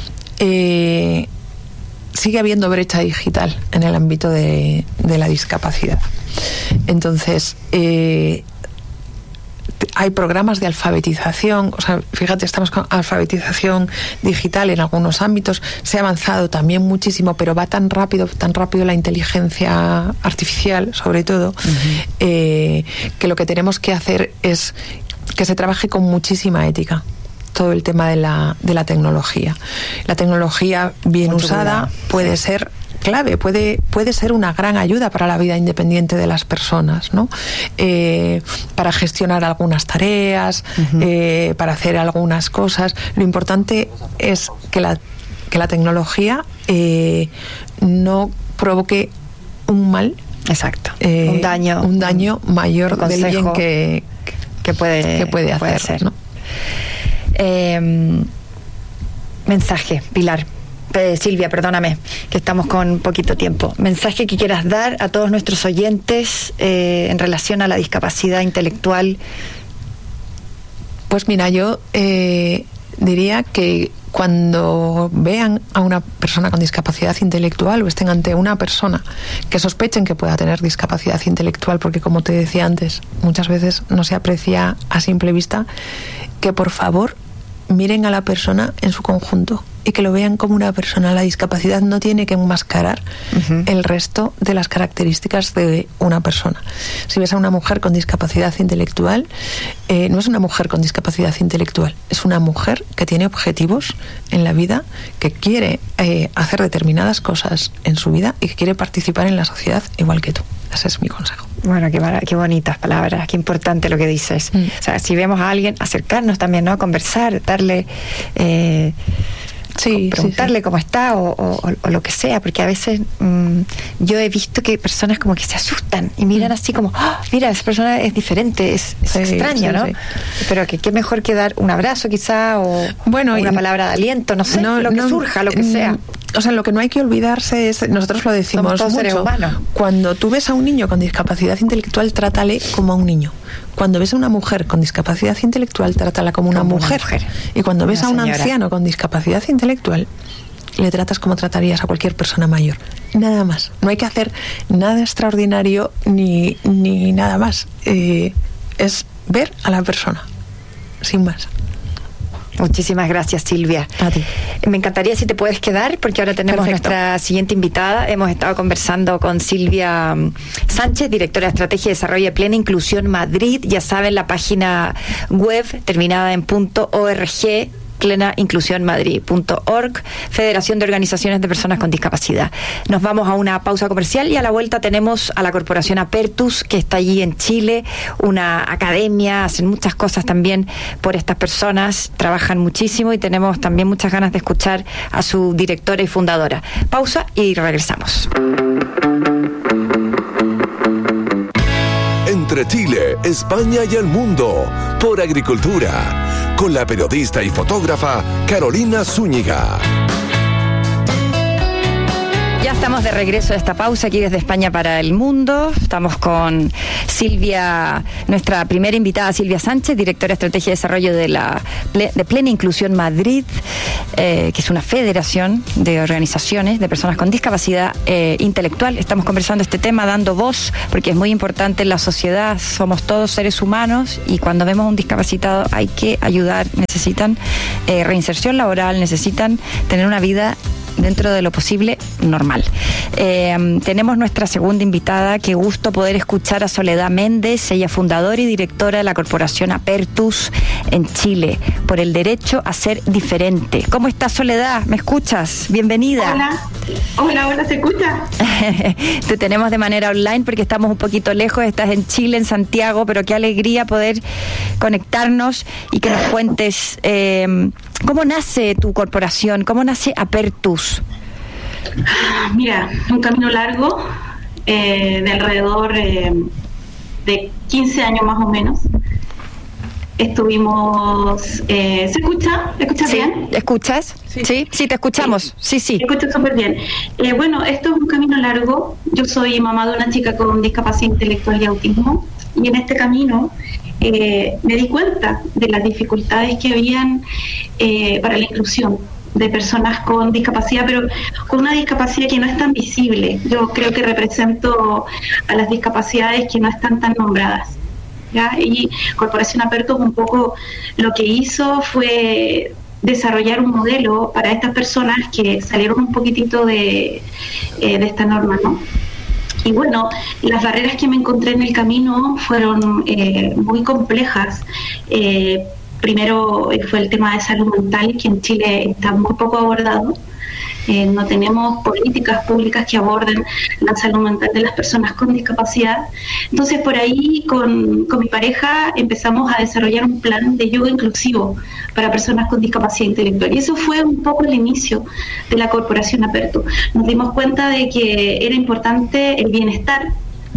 Eh, sigue habiendo brecha digital en el ámbito de, de la discapacidad. Entonces, eh, hay programas de alfabetización, o sea, fíjate, estamos con alfabetización digital en algunos ámbitos, se ha avanzado también muchísimo, pero va tan rápido, tan rápido la inteligencia artificial, sobre todo, uh-huh. eh, que lo que tenemos que hacer es que se trabaje con muchísima ética. Todo el tema de la, de la tecnología. La tecnología bien Mucho usada cuidado. puede ser clave, puede, puede ser una gran ayuda para la vida independiente de las personas, ¿no? Eh, para gestionar algunas tareas, uh-huh. eh, para hacer algunas cosas. Lo importante es que la, que la tecnología eh, no provoque un mal. Exacto. Eh, un daño. Un daño mayor un del bien que, que puede, que puede hacer, puede ser. ¿no? Eh, mensaje, Pilar, eh, Silvia, perdóname, que estamos con poquito tiempo. Mensaje que quieras dar a todos nuestros oyentes eh, en relación a la discapacidad intelectual. Pues mira, yo eh, diría que cuando vean a una persona con discapacidad intelectual o estén ante una persona que sospechen que pueda tener discapacidad intelectual, porque como te decía antes, muchas veces no se aprecia a simple vista, que por favor miren a la persona en su conjunto y que lo vean como una persona. La discapacidad no tiene que enmascarar uh-huh. el resto de las características de una persona. Si ves a una mujer con discapacidad intelectual, eh, no es una mujer con discapacidad intelectual, es una mujer que tiene objetivos en la vida, que quiere eh, hacer determinadas cosas en su vida y que quiere participar en la sociedad igual que tú. Ese es mi consejo. Bueno, qué, qué bonitas palabras, qué importante lo que dices. Mm. O sea, si vemos a alguien, acercarnos también, ¿no? Conversar, darle... Eh, sí, preguntarle sí, sí. cómo está o, o, o lo que sea, porque a veces mmm, yo he visto que personas como que se asustan y miran mm. así como, oh, mira, esa persona es diferente, es, es sí, extraño, sí, ¿no? Sí. Pero que qué mejor que dar un abrazo quizá o, bueno, o una y, palabra de aliento, no sé, no, lo que no, surja, lo que sea. O sea, lo que no hay que olvidarse es, nosotros lo decimos mucho, cuando tú ves a un niño con discapacidad intelectual, trátale como a un niño. Cuando ves a una mujer con discapacidad intelectual, trátala como una, como mujer. una mujer. Y cuando ves una a un señora. anciano con discapacidad intelectual, le tratas como tratarías a cualquier persona mayor. Nada más. No hay que hacer nada extraordinario ni, ni nada más. Eh, es ver a la persona, sin más. Muchísimas gracias, Silvia. A ti. Me encantaría si te puedes quedar, porque ahora tenemos Perfecto. nuestra siguiente invitada. Hemos estado conversando con Silvia Sánchez, directora de Estrategia y Desarrollo de Plena Inclusión Madrid. Ya saben, la página web terminada en .org plena inclusión madrid punto org, Federación de Organizaciones de Personas con Discapacidad. Nos vamos a una pausa comercial y a la vuelta tenemos a la Corporación Apertus, que está allí en Chile, una academia, hacen muchas cosas también por estas personas, trabajan muchísimo y tenemos también muchas ganas de escuchar a su directora y fundadora. Pausa y regresamos. Entre Chile, España y el mundo, por Agricultura, con la periodista y fotógrafa Carolina Zúñiga. Ya estamos de regreso de esta pausa aquí desde España para el mundo. Estamos con Silvia, nuestra primera invitada, Silvia Sánchez, directora de Estrategia y Desarrollo de la de Plena Inclusión Madrid, eh, que es una federación de organizaciones de personas con discapacidad eh, intelectual. Estamos conversando este tema, dando voz, porque es muy importante en la sociedad. Somos todos seres humanos y cuando vemos a un discapacitado hay que ayudar. Necesitan eh, reinserción laboral, necesitan tener una vida dentro de lo posible normal. Eh, tenemos nuestra segunda invitada. Qué gusto poder escuchar a Soledad Méndez, ella fundadora y directora de la Corporación Apertus en Chile, por el derecho a ser diferente. ¿Cómo estás, Soledad? ¿Me escuchas? Bienvenida. Hola, hola, hola, ¿se escucha? Te tenemos de manera online porque estamos un poquito lejos, estás en Chile, en Santiago, pero qué alegría poder conectarnos y que nos cuentes eh, cómo nace tu corporación, cómo nace Apertus. Mira, un camino largo, eh, de alrededor eh, de quince años más o menos. Estuvimos... Eh, ¿Se escucha? ¿Me escuchas sí, bien? ¿Escuchas? Sí, sí, sí te escuchamos. Sí, sí. sí. Te escucho súper bien. Eh, bueno, esto es un camino largo. Yo soy mamá de una chica con discapacidad intelectual y autismo. Y en este camino eh, me di cuenta de las dificultades que habían eh, para la inclusión de personas con discapacidad, pero con una discapacidad que no es tan visible. Yo creo que represento a las discapacidades que no están tan nombradas, ¿ya? Y Corporación Apertus un poco lo que hizo fue desarrollar un modelo para estas personas que salieron un poquitito de, eh, de esta norma, ¿no? Y bueno, las barreras que me encontré en el camino fueron eh, muy complejas. Eh, primero fue el tema de salud mental, que en Chile está muy poco abordado. Eh, no tenemos políticas públicas que aborden la salud mental de las personas con discapacidad. Entonces, por ahí, con, con mi pareja, empezamos a desarrollar un plan de yoga inclusivo para personas con discapacidad intelectual. Y eso fue un poco el inicio de la Corporación Apertus. Nos dimos cuenta de que era importante el bienestar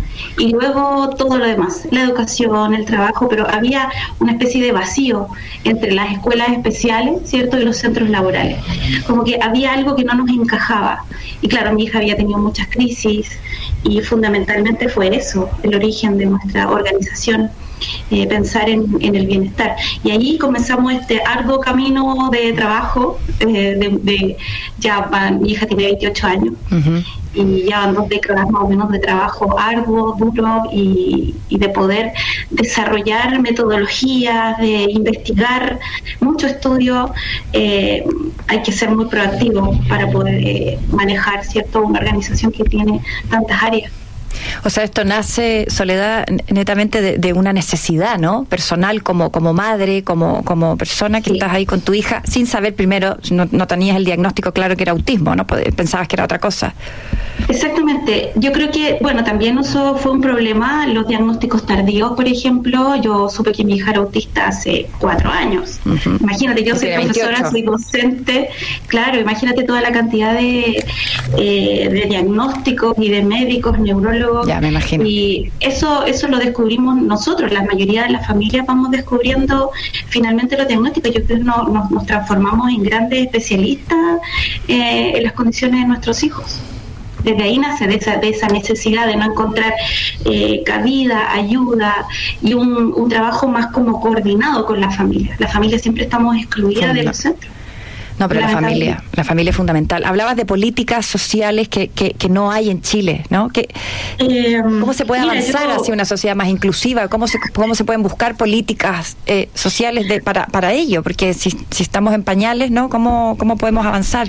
y luego todo lo demás, la educación, el trabajo, pero había una especie de vacío entre las escuelas especiales, ¿cierto?, y los centros laborales. Como que había algo que no nos encajaba. Y claro, mi hija había tenido muchas crisis y fundamentalmente fue eso, el origen de nuestra organización. Eh, pensar en, en el bienestar. Y allí comenzamos este arduo camino de trabajo, eh, de, de ya van, mi hija tiene veintiocho años, uh-huh. y ya van dos décadas más o menos de trabajo arduo, duro, y, y de poder desarrollar metodologías, de investigar, mucho estudio. Eh, hay que ser muy proactivo para poder eh, manejar, ¿cierto?, una organización que tiene tantas áreas. O sea, esto nace, Soledad, netamente de, de una necesidad, ¿no?, personal, como como madre, como como persona que sí. Estás ahí con tu hija, sin saber primero, no, no tenías el diagnóstico claro que era autismo, ¿no? Pensabas que era otra cosa. Exactamente. Yo creo que, bueno, también eso fue un problema, los diagnósticos tardíos, por ejemplo. Yo supe que mi hija era autista hace cuatro años. Uh-huh. Imagínate, yo soy profesora, veintiocho. Soy docente, claro, imagínate toda la cantidad de, eh, de diagnósticos y de médicos, neurólogos. Ya, me imagino. Y eso, eso lo descubrimos nosotros, la mayoría de las familias vamos descubriendo finalmente los diagnósticos. Yo creo que nos, nos, nos transformamos en grandes especialistas eh, en las condiciones de nuestros hijos. Desde ahí nace de esa, de esa necesidad de no encontrar eh, cabida, ayuda y un, un trabajo más como coordinado con la familia. La familia siempre estamos excluidas Funda. de los centros. No, pero la familia, la familia es fundamental. Hablabas de políticas sociales que, que, que no hay en Chile, ¿no? Que, eh, ¿Cómo se puede mira, avanzar yo... hacia una sociedad más inclusiva? ¿Cómo se, cómo se pueden buscar políticas eh, sociales de, para, para ello? Porque si, si estamos en pañales, ¿no? ¿Cómo, cómo podemos avanzar?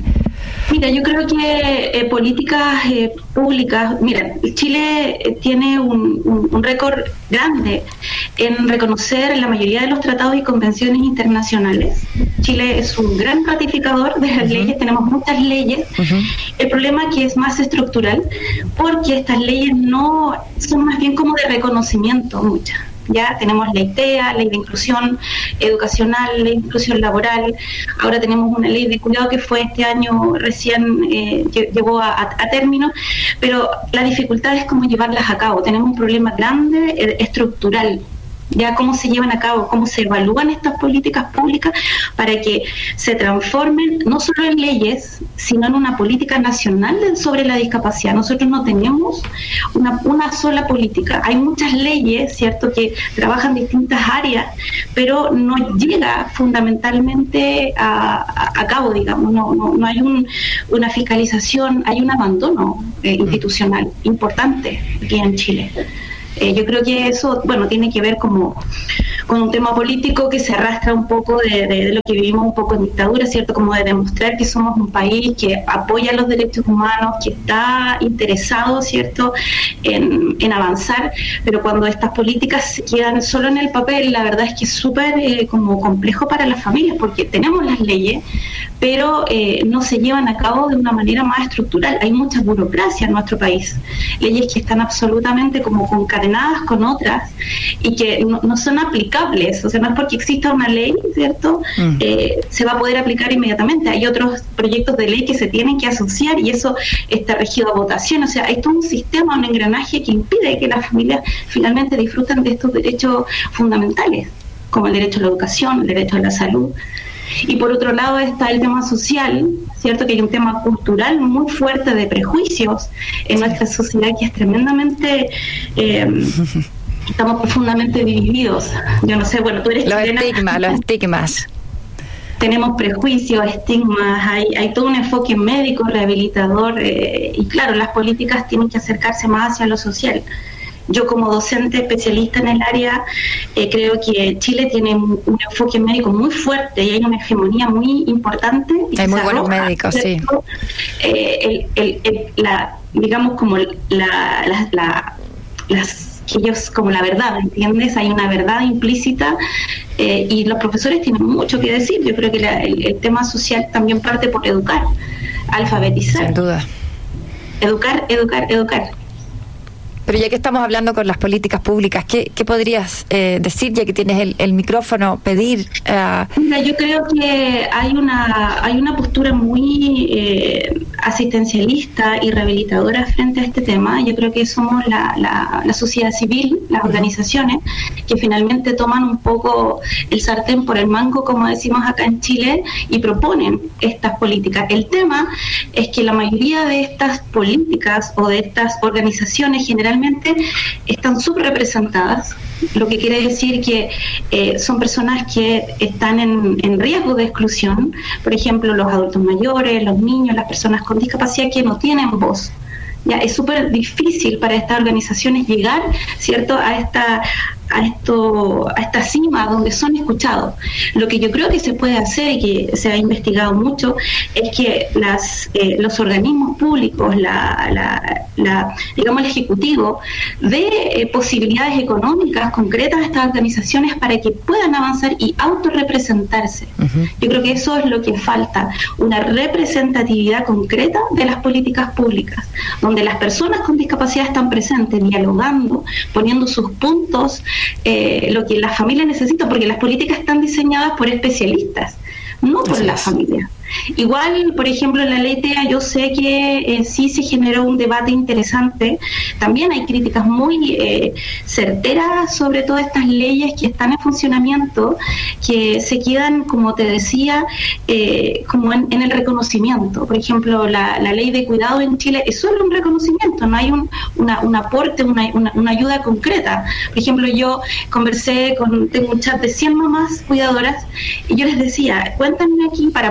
Mira, yo creo que eh, políticas eh, públicas, mira, Chile eh, tiene un, un, un récord grande en reconocer la mayoría de los tratados y convenciones internacionales. Chile es un gran ratificador de las uh-huh. leyes, tenemos muchas leyes. Uh-huh. El problema es que es más estructural, porque estas leyes no son más bien como de reconocimiento, muchas. Ya tenemos ley T E A, ley de inclusión educacional, ley de inclusión laboral. Ahora tenemos una ley de cuidado que fue este año recién eh, llegó a, a, a término, pero la dificultad es cómo llevarlas a cabo. Tenemos un problema grande eh, estructural. Ya cómo se llevan a cabo, cómo se evalúan estas políticas públicas para que se transformen no solo en leyes, sino en una política nacional sobre la discapacidad. Nosotros no tenemos una, una sola política. Hay muchas leyes, ¿cierto?, que trabajan distintas áreas, pero no llega fundamentalmente a, a, a cabo, digamos. No, no, no hay un, una fiscalización, hay un abandono eh, institucional importante aquí en Chile. Eh, yo creo que eso, bueno, tiene que ver como con un tema político que se arrastra un poco de, de, de lo que vivimos un poco en dictadura, ¿cierto? Como de demostrar que somos un país que apoya los derechos humanos, que está interesado, ¿cierto?, en, en avanzar, pero cuando estas políticas se quedan solo en el papel, la verdad es que es súper eh, como complejo para las familias, porque tenemos las leyes, pero eh, no se llevan a cabo de una manera más estructural. Hay mucha burocracia en nuestro país, leyes que están absolutamente como concatenadas con otras y que no, no son aplicables. O sea, no es porque exista una ley, ¿cierto?, mm. eh, se va a poder aplicar inmediatamente. Hay otros proyectos de ley que se tienen que asociar y eso está regido a votación. O sea, esto es un sistema, un engranaje que impide que las familias finalmente disfruten de estos derechos fundamentales, como el derecho a la educación, el derecho a la salud. Y por otro lado está el tema social, ¿cierto?, que hay un tema cultural muy fuerte de prejuicios en sí. nuestra sociedad que es tremendamente... Eh, estamos profundamente divididos. Yo no sé, bueno, tú eres los chilena. estigmas, los estigmas. Tenemos prejuicios, estigmas, hay, hay todo un enfoque médico, rehabilitador, eh, y claro, las políticas tienen que acercarse más hacia lo social. Yo como docente especialista en el área eh, creo que Chile tiene un, un enfoque médico muy fuerte y hay una hegemonía muy importante. Y hay muy buenos médicos, sí. Eh, el, el, el, la, digamos como la, la, la, las que ellos como la verdad, ¿entiendes? Hay una verdad implícita eh, y los profesores tienen mucho que decir. Yo creo que la, el, el tema social también parte por educar, alfabetizar. Sin duda. Educar, educar, educar. Pero ya que estamos hablando con las políticas públicas, ¿qué, qué podrías eh, decir, ya que tienes el, el micrófono, pedir? Uh... Mira, yo creo que hay una hay una postura muy eh, asistencialista y rehabilitadora frente a este tema. Yo creo que somos la, la, la sociedad civil, las organizaciones, que finalmente toman un poco el sartén por el mango, como decimos acá en Chile, y proponen estas políticas. El tema es que la mayoría de estas políticas o de estas organizaciones generalmente están subrepresentadas, lo que quiere decir que eh, son personas que están en, en riesgo de exclusión, por ejemplo, los adultos mayores, los niños, las personas con discapacidad que no tienen voz. Ya es súper difícil para estas organizaciones llegar, ¿cierto?, a esta a esto a esta cima donde son escuchados. Lo que yo creo que se puede hacer y que se ha investigado mucho es que las eh, los organismos públicos, la, la, la digamos el ejecutivo, dé eh, posibilidades económicas concretas a estas organizaciones para que puedan avanzar y autorrepresentarse. Uh-huh. Yo creo que eso es lo que falta, una representatividad concreta de las políticas públicas, donde las personas con discapacidad están presentes, dialogando, poniendo sus puntos, eh, lo que la familia necesita, porque las políticas están diseñadas por especialistas, no por la familia. Igual, por ejemplo, en la ley T E A yo sé que eh, sí se generó un debate interesante. También hay críticas muy eh, certeras sobre todas estas leyes que están en funcionamiento, que se quedan, como te decía, eh, como en, en el reconocimiento. Por ejemplo, la, la ley de cuidado en Chile es solo un reconocimiento, no hay un, una, un aporte, una, una, una ayuda concreta. Por ejemplo, yo conversé con, tengo un chat de cien mamás cuidadoras y yo les decía, cuéntenme aquí para poder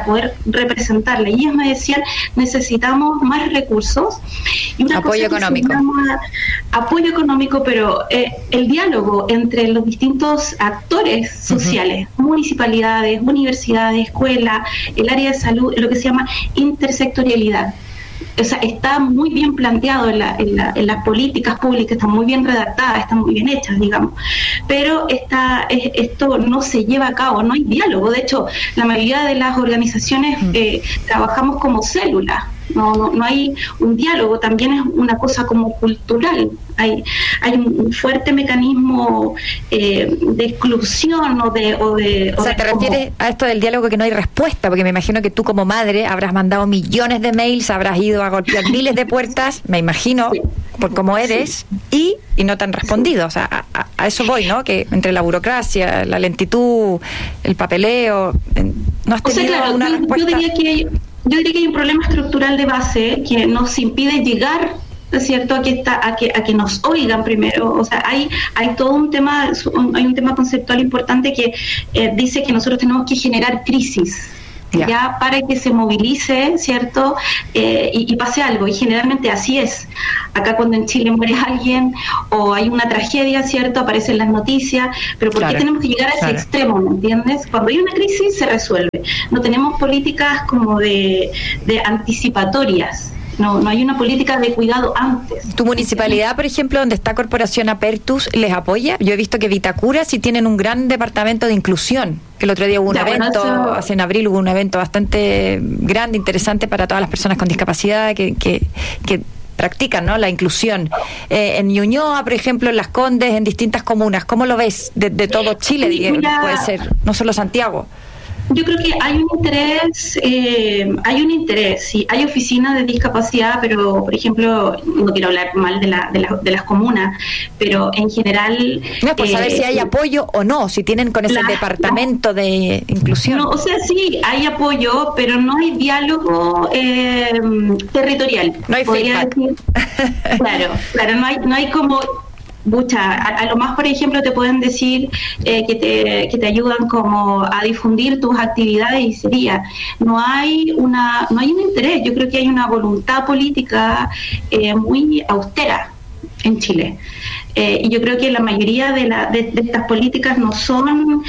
representarla. Y ellos me decían, necesitamos más recursos. Y una apoyo cosa económico. Que se llama apoyo económico, pero eh, el diálogo entre los distintos actores sociales, uh-huh. municipalidades, universidades, escuelas, el área de salud, lo que se llama intersectorialidad. O sea, está muy bien planteado en, la, en, la, en las políticas públicas, están muy bien redactadas, están muy bien hechas, digamos, pero esta, esto no se lleva a cabo, no hay diálogo. De hecho, la mayoría de las organizaciones eh, trabajamos como células. No, no, no hay un diálogo, también es una cosa como cultural. Hay, hay un fuerte mecanismo eh, de exclusión o de... O, de, o sea, ¿te refieres como... a esto del diálogo que no hay respuesta? Porque me imagino que tú como madre habrás mandado millones de mails, habrás ido a golpear miles de puertas, me imagino, sí. por cómo eres, sí. y, y no te han respondido. O sea, a, a eso voy, ¿no? Que entre la burocracia, la lentitud, el papeleo, no has tenido o sea, claro, una yo, respuesta. Yo diría que hay, yo diría que hay un problema estructural de base que nos impide llegar, ¿es cierto?, a que, está, a que, a que nos oigan primero. O sea, hay, hay todo un tema, hay un tema conceptual importante que eh, dice que nosotros tenemos que generar crisis. Ya. ya para que se movilice, ¿cierto? Eh, y, y pase algo, y generalmente así es. Acá cuando en Chile muere alguien o hay una tragedia, ¿cierto? Aparecen las noticias, pero ¿por claro. qué tenemos que llegar a ese claro. extremo, ¿me entiendes? Cuando hay una crisis se resuelve. No tenemos políticas como de, de anticipatorias. No, no hay una política de cuidado antes. ¿Tu municipalidad, por ejemplo, donde está Corporación Apertus, les apoya? Yo he visto que Vitacura sí tienen un gran departamento de inclusión, que el otro día hubo un ya, evento, bueno, eso... hace en abril hubo un evento bastante grande, interesante para todas las personas con discapacidad que... que, que practican, ¿no?, la inclusión. Eh, en Ñuñoa, por ejemplo, en Las Condes, en distintas comunas. ¿Cómo lo ves de, de todo Chile? Sí, digamos, mira... puede ser, no solo Santiago. Yo creo que hay un interés, eh, hay un interés, sí, hay oficinas de discapacidad, pero, por ejemplo, no quiero hablar mal de, la, de, la, de las comunas, pero en general... No, pues eh, saber si hay apoyo o no, si tienen con ese la, departamento no, de inclusión. No, o sea, sí, hay apoyo, pero no hay diálogo eh, territorial. No hay feedback. Decir. Claro, claro, no hay, no hay como... Mucha, a, a lo más, por ejemplo, te pueden decir eh, que, te, que te ayudan como a difundir tus actividades y sería, no hay una no hay un interés. Yo creo que hay una voluntad política eh, muy austera en Chile. Eh, y yo creo que la mayoría de, la, de, de estas políticas no son...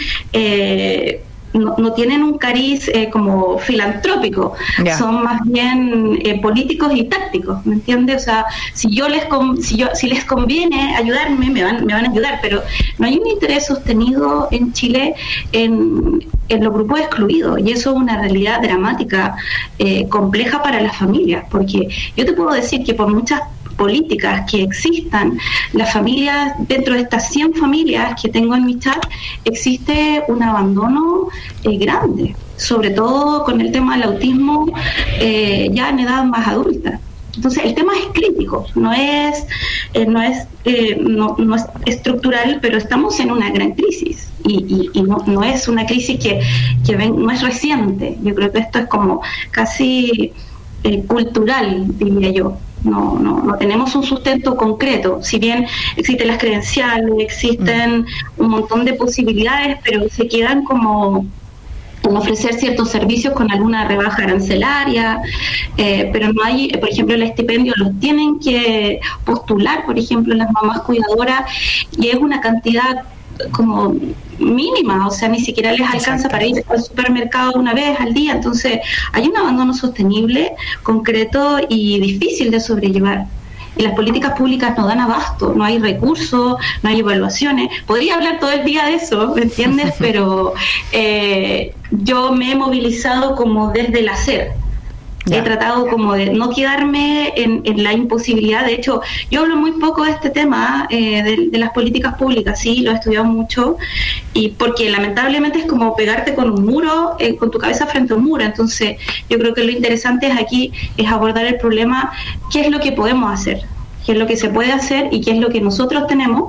Eh, No, no tienen un cariz eh, como filantrópico, yeah. son más bien eh, políticos y tácticos, ¿me entiendes? O sea, si yo les con, si yo si les conviene ayudarme, me van me van a ayudar, pero no hay un interés sostenido en Chile en, en los grupos excluidos, y eso es una realidad dramática, eh, compleja para las familias, porque yo te puedo decir que por muchas políticas que existan, las familias, dentro de estas cien familias que tengo en mi chat, existe un abandono eh, grande, sobre todo con el tema del autismo eh, ya en edad más adulta. Entonces el tema es crítico, no es eh, no es eh, no, no es estructural, pero estamos en una gran crisis y, y, y no, no es una crisis que, que ven, no es reciente. Yo creo que esto es como casi eh, cultural, diría yo. No, no, no tenemos un sustento concreto, si bien existen las credenciales, existen un montón de posibilidades, pero se quedan como en ofrecer ciertos servicios con alguna rebaja arancelaria, eh, pero no hay, por ejemplo, el estipendio los tienen que postular, por ejemplo, las mamás cuidadoras, y es una cantidad como mínima, o sea, ni siquiera les alcanza Exacto. para ir al supermercado una vez al día. Entonces hay un abandono sostenible, concreto y difícil de sobrellevar, y las políticas públicas no dan abasto, no hay recursos, no hay evaluaciones. Podría hablar todo el día de eso, ¿me entiendes? Pero eh, yo me he movilizado como desde el hacer. Ya. He tratado como de no quedarme en, en la imposibilidad. De hecho, yo hablo muy poco de este tema, eh, de, de las políticas públicas, sí, lo he estudiado mucho, y porque lamentablemente es como pegarte con un muro, eh, con tu cabeza frente a un muro. Entonces, yo creo que lo interesante es aquí es abordar el problema, qué es lo que podemos hacer, qué es lo que se puede hacer y qué es lo que nosotros tenemos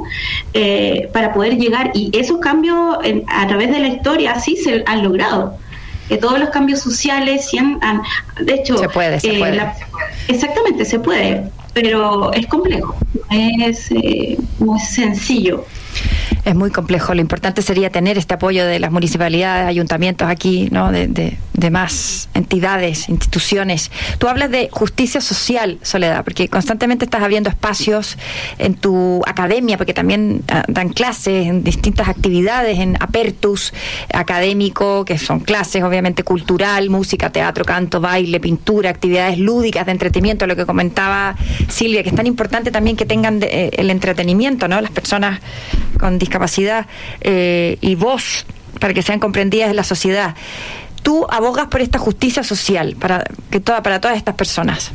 eh, para poder llegar. Y esos cambios en, a través de la historia sí se han logrado. Que todos los cambios sociales, han, han, de hecho, se puede, se, eh, puede. La, exactamente, se puede, pero es complejo, no es, eh, no es sencillo. Es muy complejo. Lo importante sería tener este apoyo de las municipalidades, ayuntamientos aquí, ¿no? De, de demás entidades, instituciones. Tú hablas de justicia social, Soledad, porque constantemente estás abriendo espacios en tu academia, porque también uh, dan clases en distintas actividades, en Apertus académico, que son clases obviamente cultural, música, teatro, canto, baile, pintura, actividades lúdicas de entretenimiento, lo que comentaba Silvia, que es tan importante también que tengan de, eh, el entretenimiento, ¿no? Las personas con discapacidad eh, y voz, para que sean comprendidas en la sociedad. Tú abogas por esta justicia social para que toda para todas estas personas.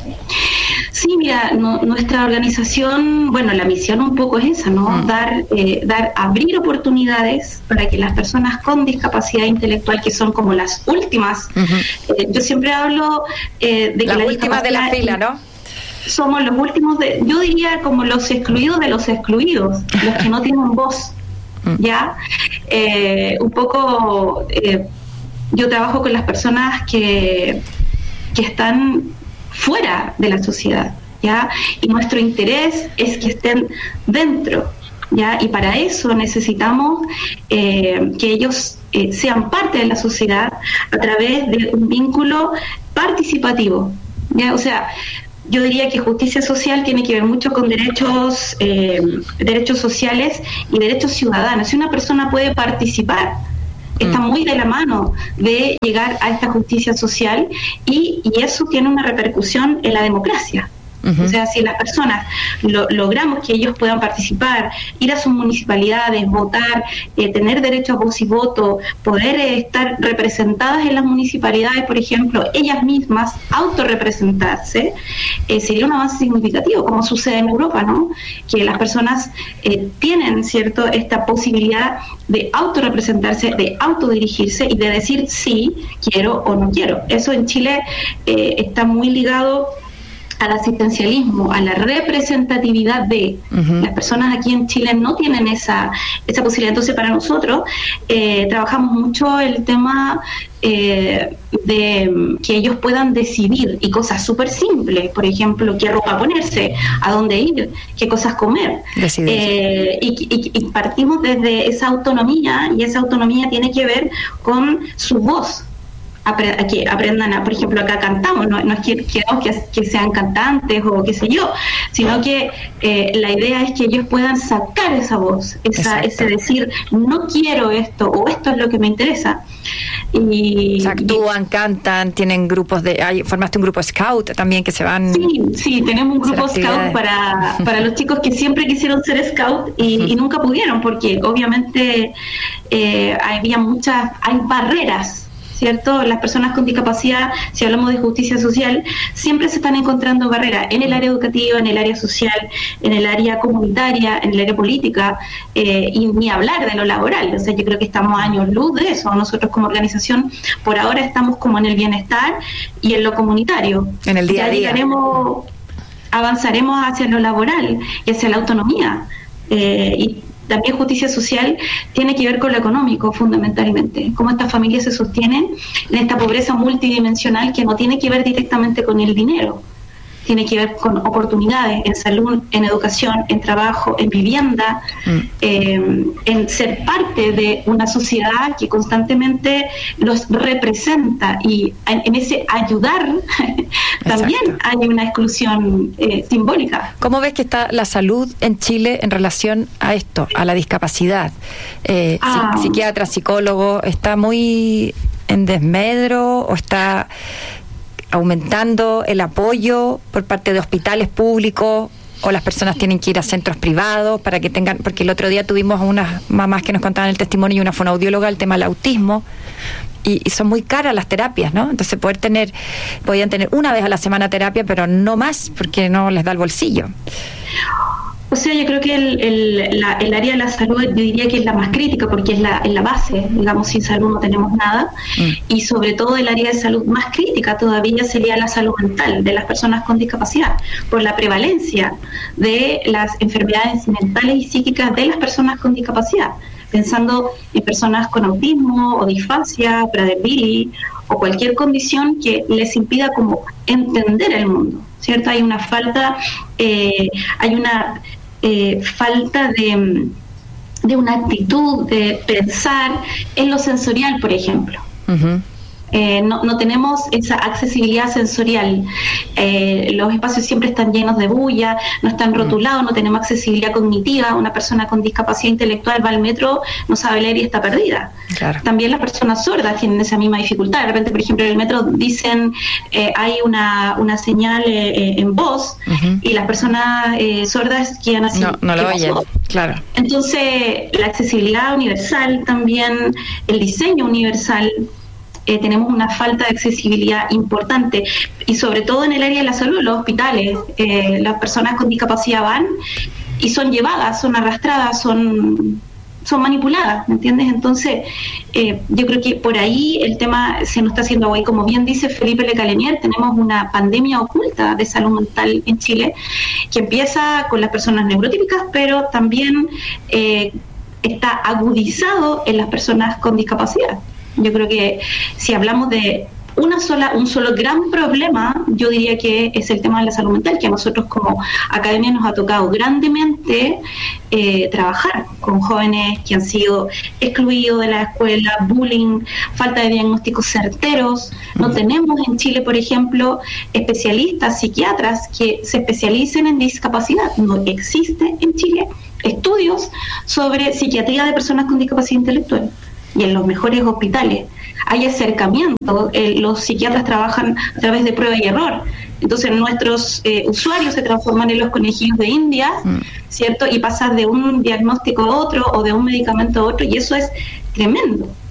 Sí, mira, no, nuestra organización, bueno, la misión un poco es esa, ¿no? Mm. Dar, eh, dar, abrir oportunidades para que las personas con discapacidad intelectual, que son como las últimas, uh-huh. eh, yo siempre hablo eh, de que las la últimas de la fila, ¿no? Somos los últimos de, yo diría como los excluidos de los excluidos, los que no tienen voz, ¿ya? Eh, un poco... Eh, yo trabajo con las personas que, que están fuera de la sociedad, ¿ya? Y nuestro interés es que estén dentro, ¿ya? Y para eso necesitamos eh, que ellos eh, sean parte de la sociedad a través de un vínculo participativo, ¿ya? O sea, yo diría que justicia social tiene que ver mucho con derechos, eh, derechos sociales y derechos ciudadanos. Si una persona puede participar, está muy de la mano de llegar a esta justicia social y, y eso tiene una repercusión en la democracia. Uh-huh. O sea, si las personas lo, logramos que ellos puedan participar, ir a sus municipalidades, votar, eh, tener derecho a voz y voto, poder eh, estar representadas en las municipalidades, por ejemplo, ellas mismas, autorrepresentarse, eh, sería un avance significativo, como sucede en Europa, ¿no? Que las personas eh, tienen, ¿cierto?, esta posibilidad de autorrepresentarse, de autodirigirse y de decir sí, quiero o no quiero. Eso en Chile eh, está muy ligado al asistencialismo, a la representatividad de uh-huh. las personas aquí en Chile no tienen esa esa posibilidad. Entonces, para nosotros eh, trabajamos mucho el tema eh, de que ellos puedan decidir y cosas súper simples, por ejemplo, qué ropa ponerse, a dónde ir, qué cosas comer. Eh, y, y, y partimos desde esa autonomía, y esa autonomía tiene que ver con su voz. A que aprendan a, por ejemplo, acá cantamos, no, no es que queramos que, que sean cantantes o qué sé yo, sino que eh, la idea es que ellos puedan sacar esa voz, esa, ese decir, no quiero esto o esto es lo que me interesa. Y, o actúan, y, cantan, tienen grupos de, hay, formaste un grupo scout también que se van. Sí, sí, tenemos un grupo scout para, para los chicos que siempre quisieron ser scout y, uh-huh. y nunca pudieron, porque obviamente eh, había muchas, hay barreras, ¿cierto? Las personas con discapacidad, si hablamos de justicia social, siempre se están encontrando barreras en el área educativa, en el área social, en el área comunitaria, en el área política, eh, y ni hablar de lo laboral. O sea, yo creo que estamos a años luz de eso. Nosotros como organización, por ahora estamos como en el bienestar y en lo comunitario. En el día a día. Llegaremos, avanzaremos hacia lo laboral y hacia la autonomía. Eh, y también justicia social tiene que ver con lo económico, fundamentalmente. Cómo estas familias se sostienen en esta pobreza multidimensional que no tiene que ver directamente con el dinero. Tiene que ver con oportunidades en salud, en educación, en trabajo, en vivienda, mm. eh, en ser parte de una sociedad que constantemente los representa, y en, en ese ayudar también hay una exclusión eh, simbólica. ¿Cómo ves que está la salud en Chile en relación a esto, a la discapacidad? Eh, ah. Psiquiatra, psicólogo, ¿está muy en desmedro o está aumentando el apoyo por parte de hospitales públicos, o las personas tienen que ir a centros privados para que tengan, porque el otro día tuvimos unas mamás que nos contaban el testimonio y una fonoaudióloga el tema del autismo, y, y son muy caras las terapias, ¿no? Entonces poder tener, podían tener una vez a la semana terapia, pero no más, porque no les da el bolsillo. O sea, yo creo que el, el, la, el área de la salud, yo diría que es la más crítica, porque es la, es la base, digamos, sin salud no tenemos nada, mm. y sobre todo el área de salud más crítica todavía sería la salud mental de las personas con discapacidad, por la prevalencia de las enfermedades mentales y psíquicas de las personas con discapacidad, pensando en personas con autismo o disfasia, Prader-Willi, o cualquier condición que les impida como entender el mundo, ¿cierto? Hay una falta, eh, hay una eh, falta de, de una actitud de pensar en lo sensorial, por ejemplo. Uh-huh. Eh, no, no tenemos esa accesibilidad sensorial. Eh, los espacios siempre están llenos de bulla, no están rotulados, no tenemos accesibilidad cognitiva. Una persona con discapacidad intelectual va al metro, no sabe leer y está perdida. Claro. También las personas sordas tienen esa misma dificultad. De repente, por ejemplo, en el metro dicen eh, hay una, una señal eh, en voz, uh-huh, y las personas eh, sordas quedan así. No, no lo oyen, claro. Entonces, la accesibilidad universal también, el diseño universal. Eh, tenemos una falta de accesibilidad importante, y sobre todo en el área de la salud, los hospitales, eh, las personas con discapacidad van y son llevadas, son arrastradas, son, son manipuladas, ¿me entiendes? Entonces, eh, yo creo que por ahí el tema se nos está haciendo agua, y como bien dice Felipe Lecalenier, tenemos una pandemia oculta de salud mental en Chile, que empieza con las personas neurotípicas, pero también eh, está agudizado en las personas con discapacidad. Yo creo que si hablamos de una sola, un solo gran problema, yo diría que es el tema de la salud mental, que a nosotros como academia nos ha tocado grandemente eh, trabajar con jóvenes que han sido excluidos de la escuela, bullying, falta de diagnósticos certeros. No tenemos en Chile, por ejemplo, especialistas, psiquiatras que se especialicen en discapacidad. No existe en Chile estudios sobre psiquiatría de personas con discapacidad intelectual. Y en los mejores hospitales hay acercamiento, eh, los psiquiatras trabajan a través de prueba y error. Entonces nuestros eh, usuarios se transforman en los conejillos de India, mm. ¿cierto? Y pasas de un diagnóstico a otro o de un medicamento a otro, y eso es tremendo.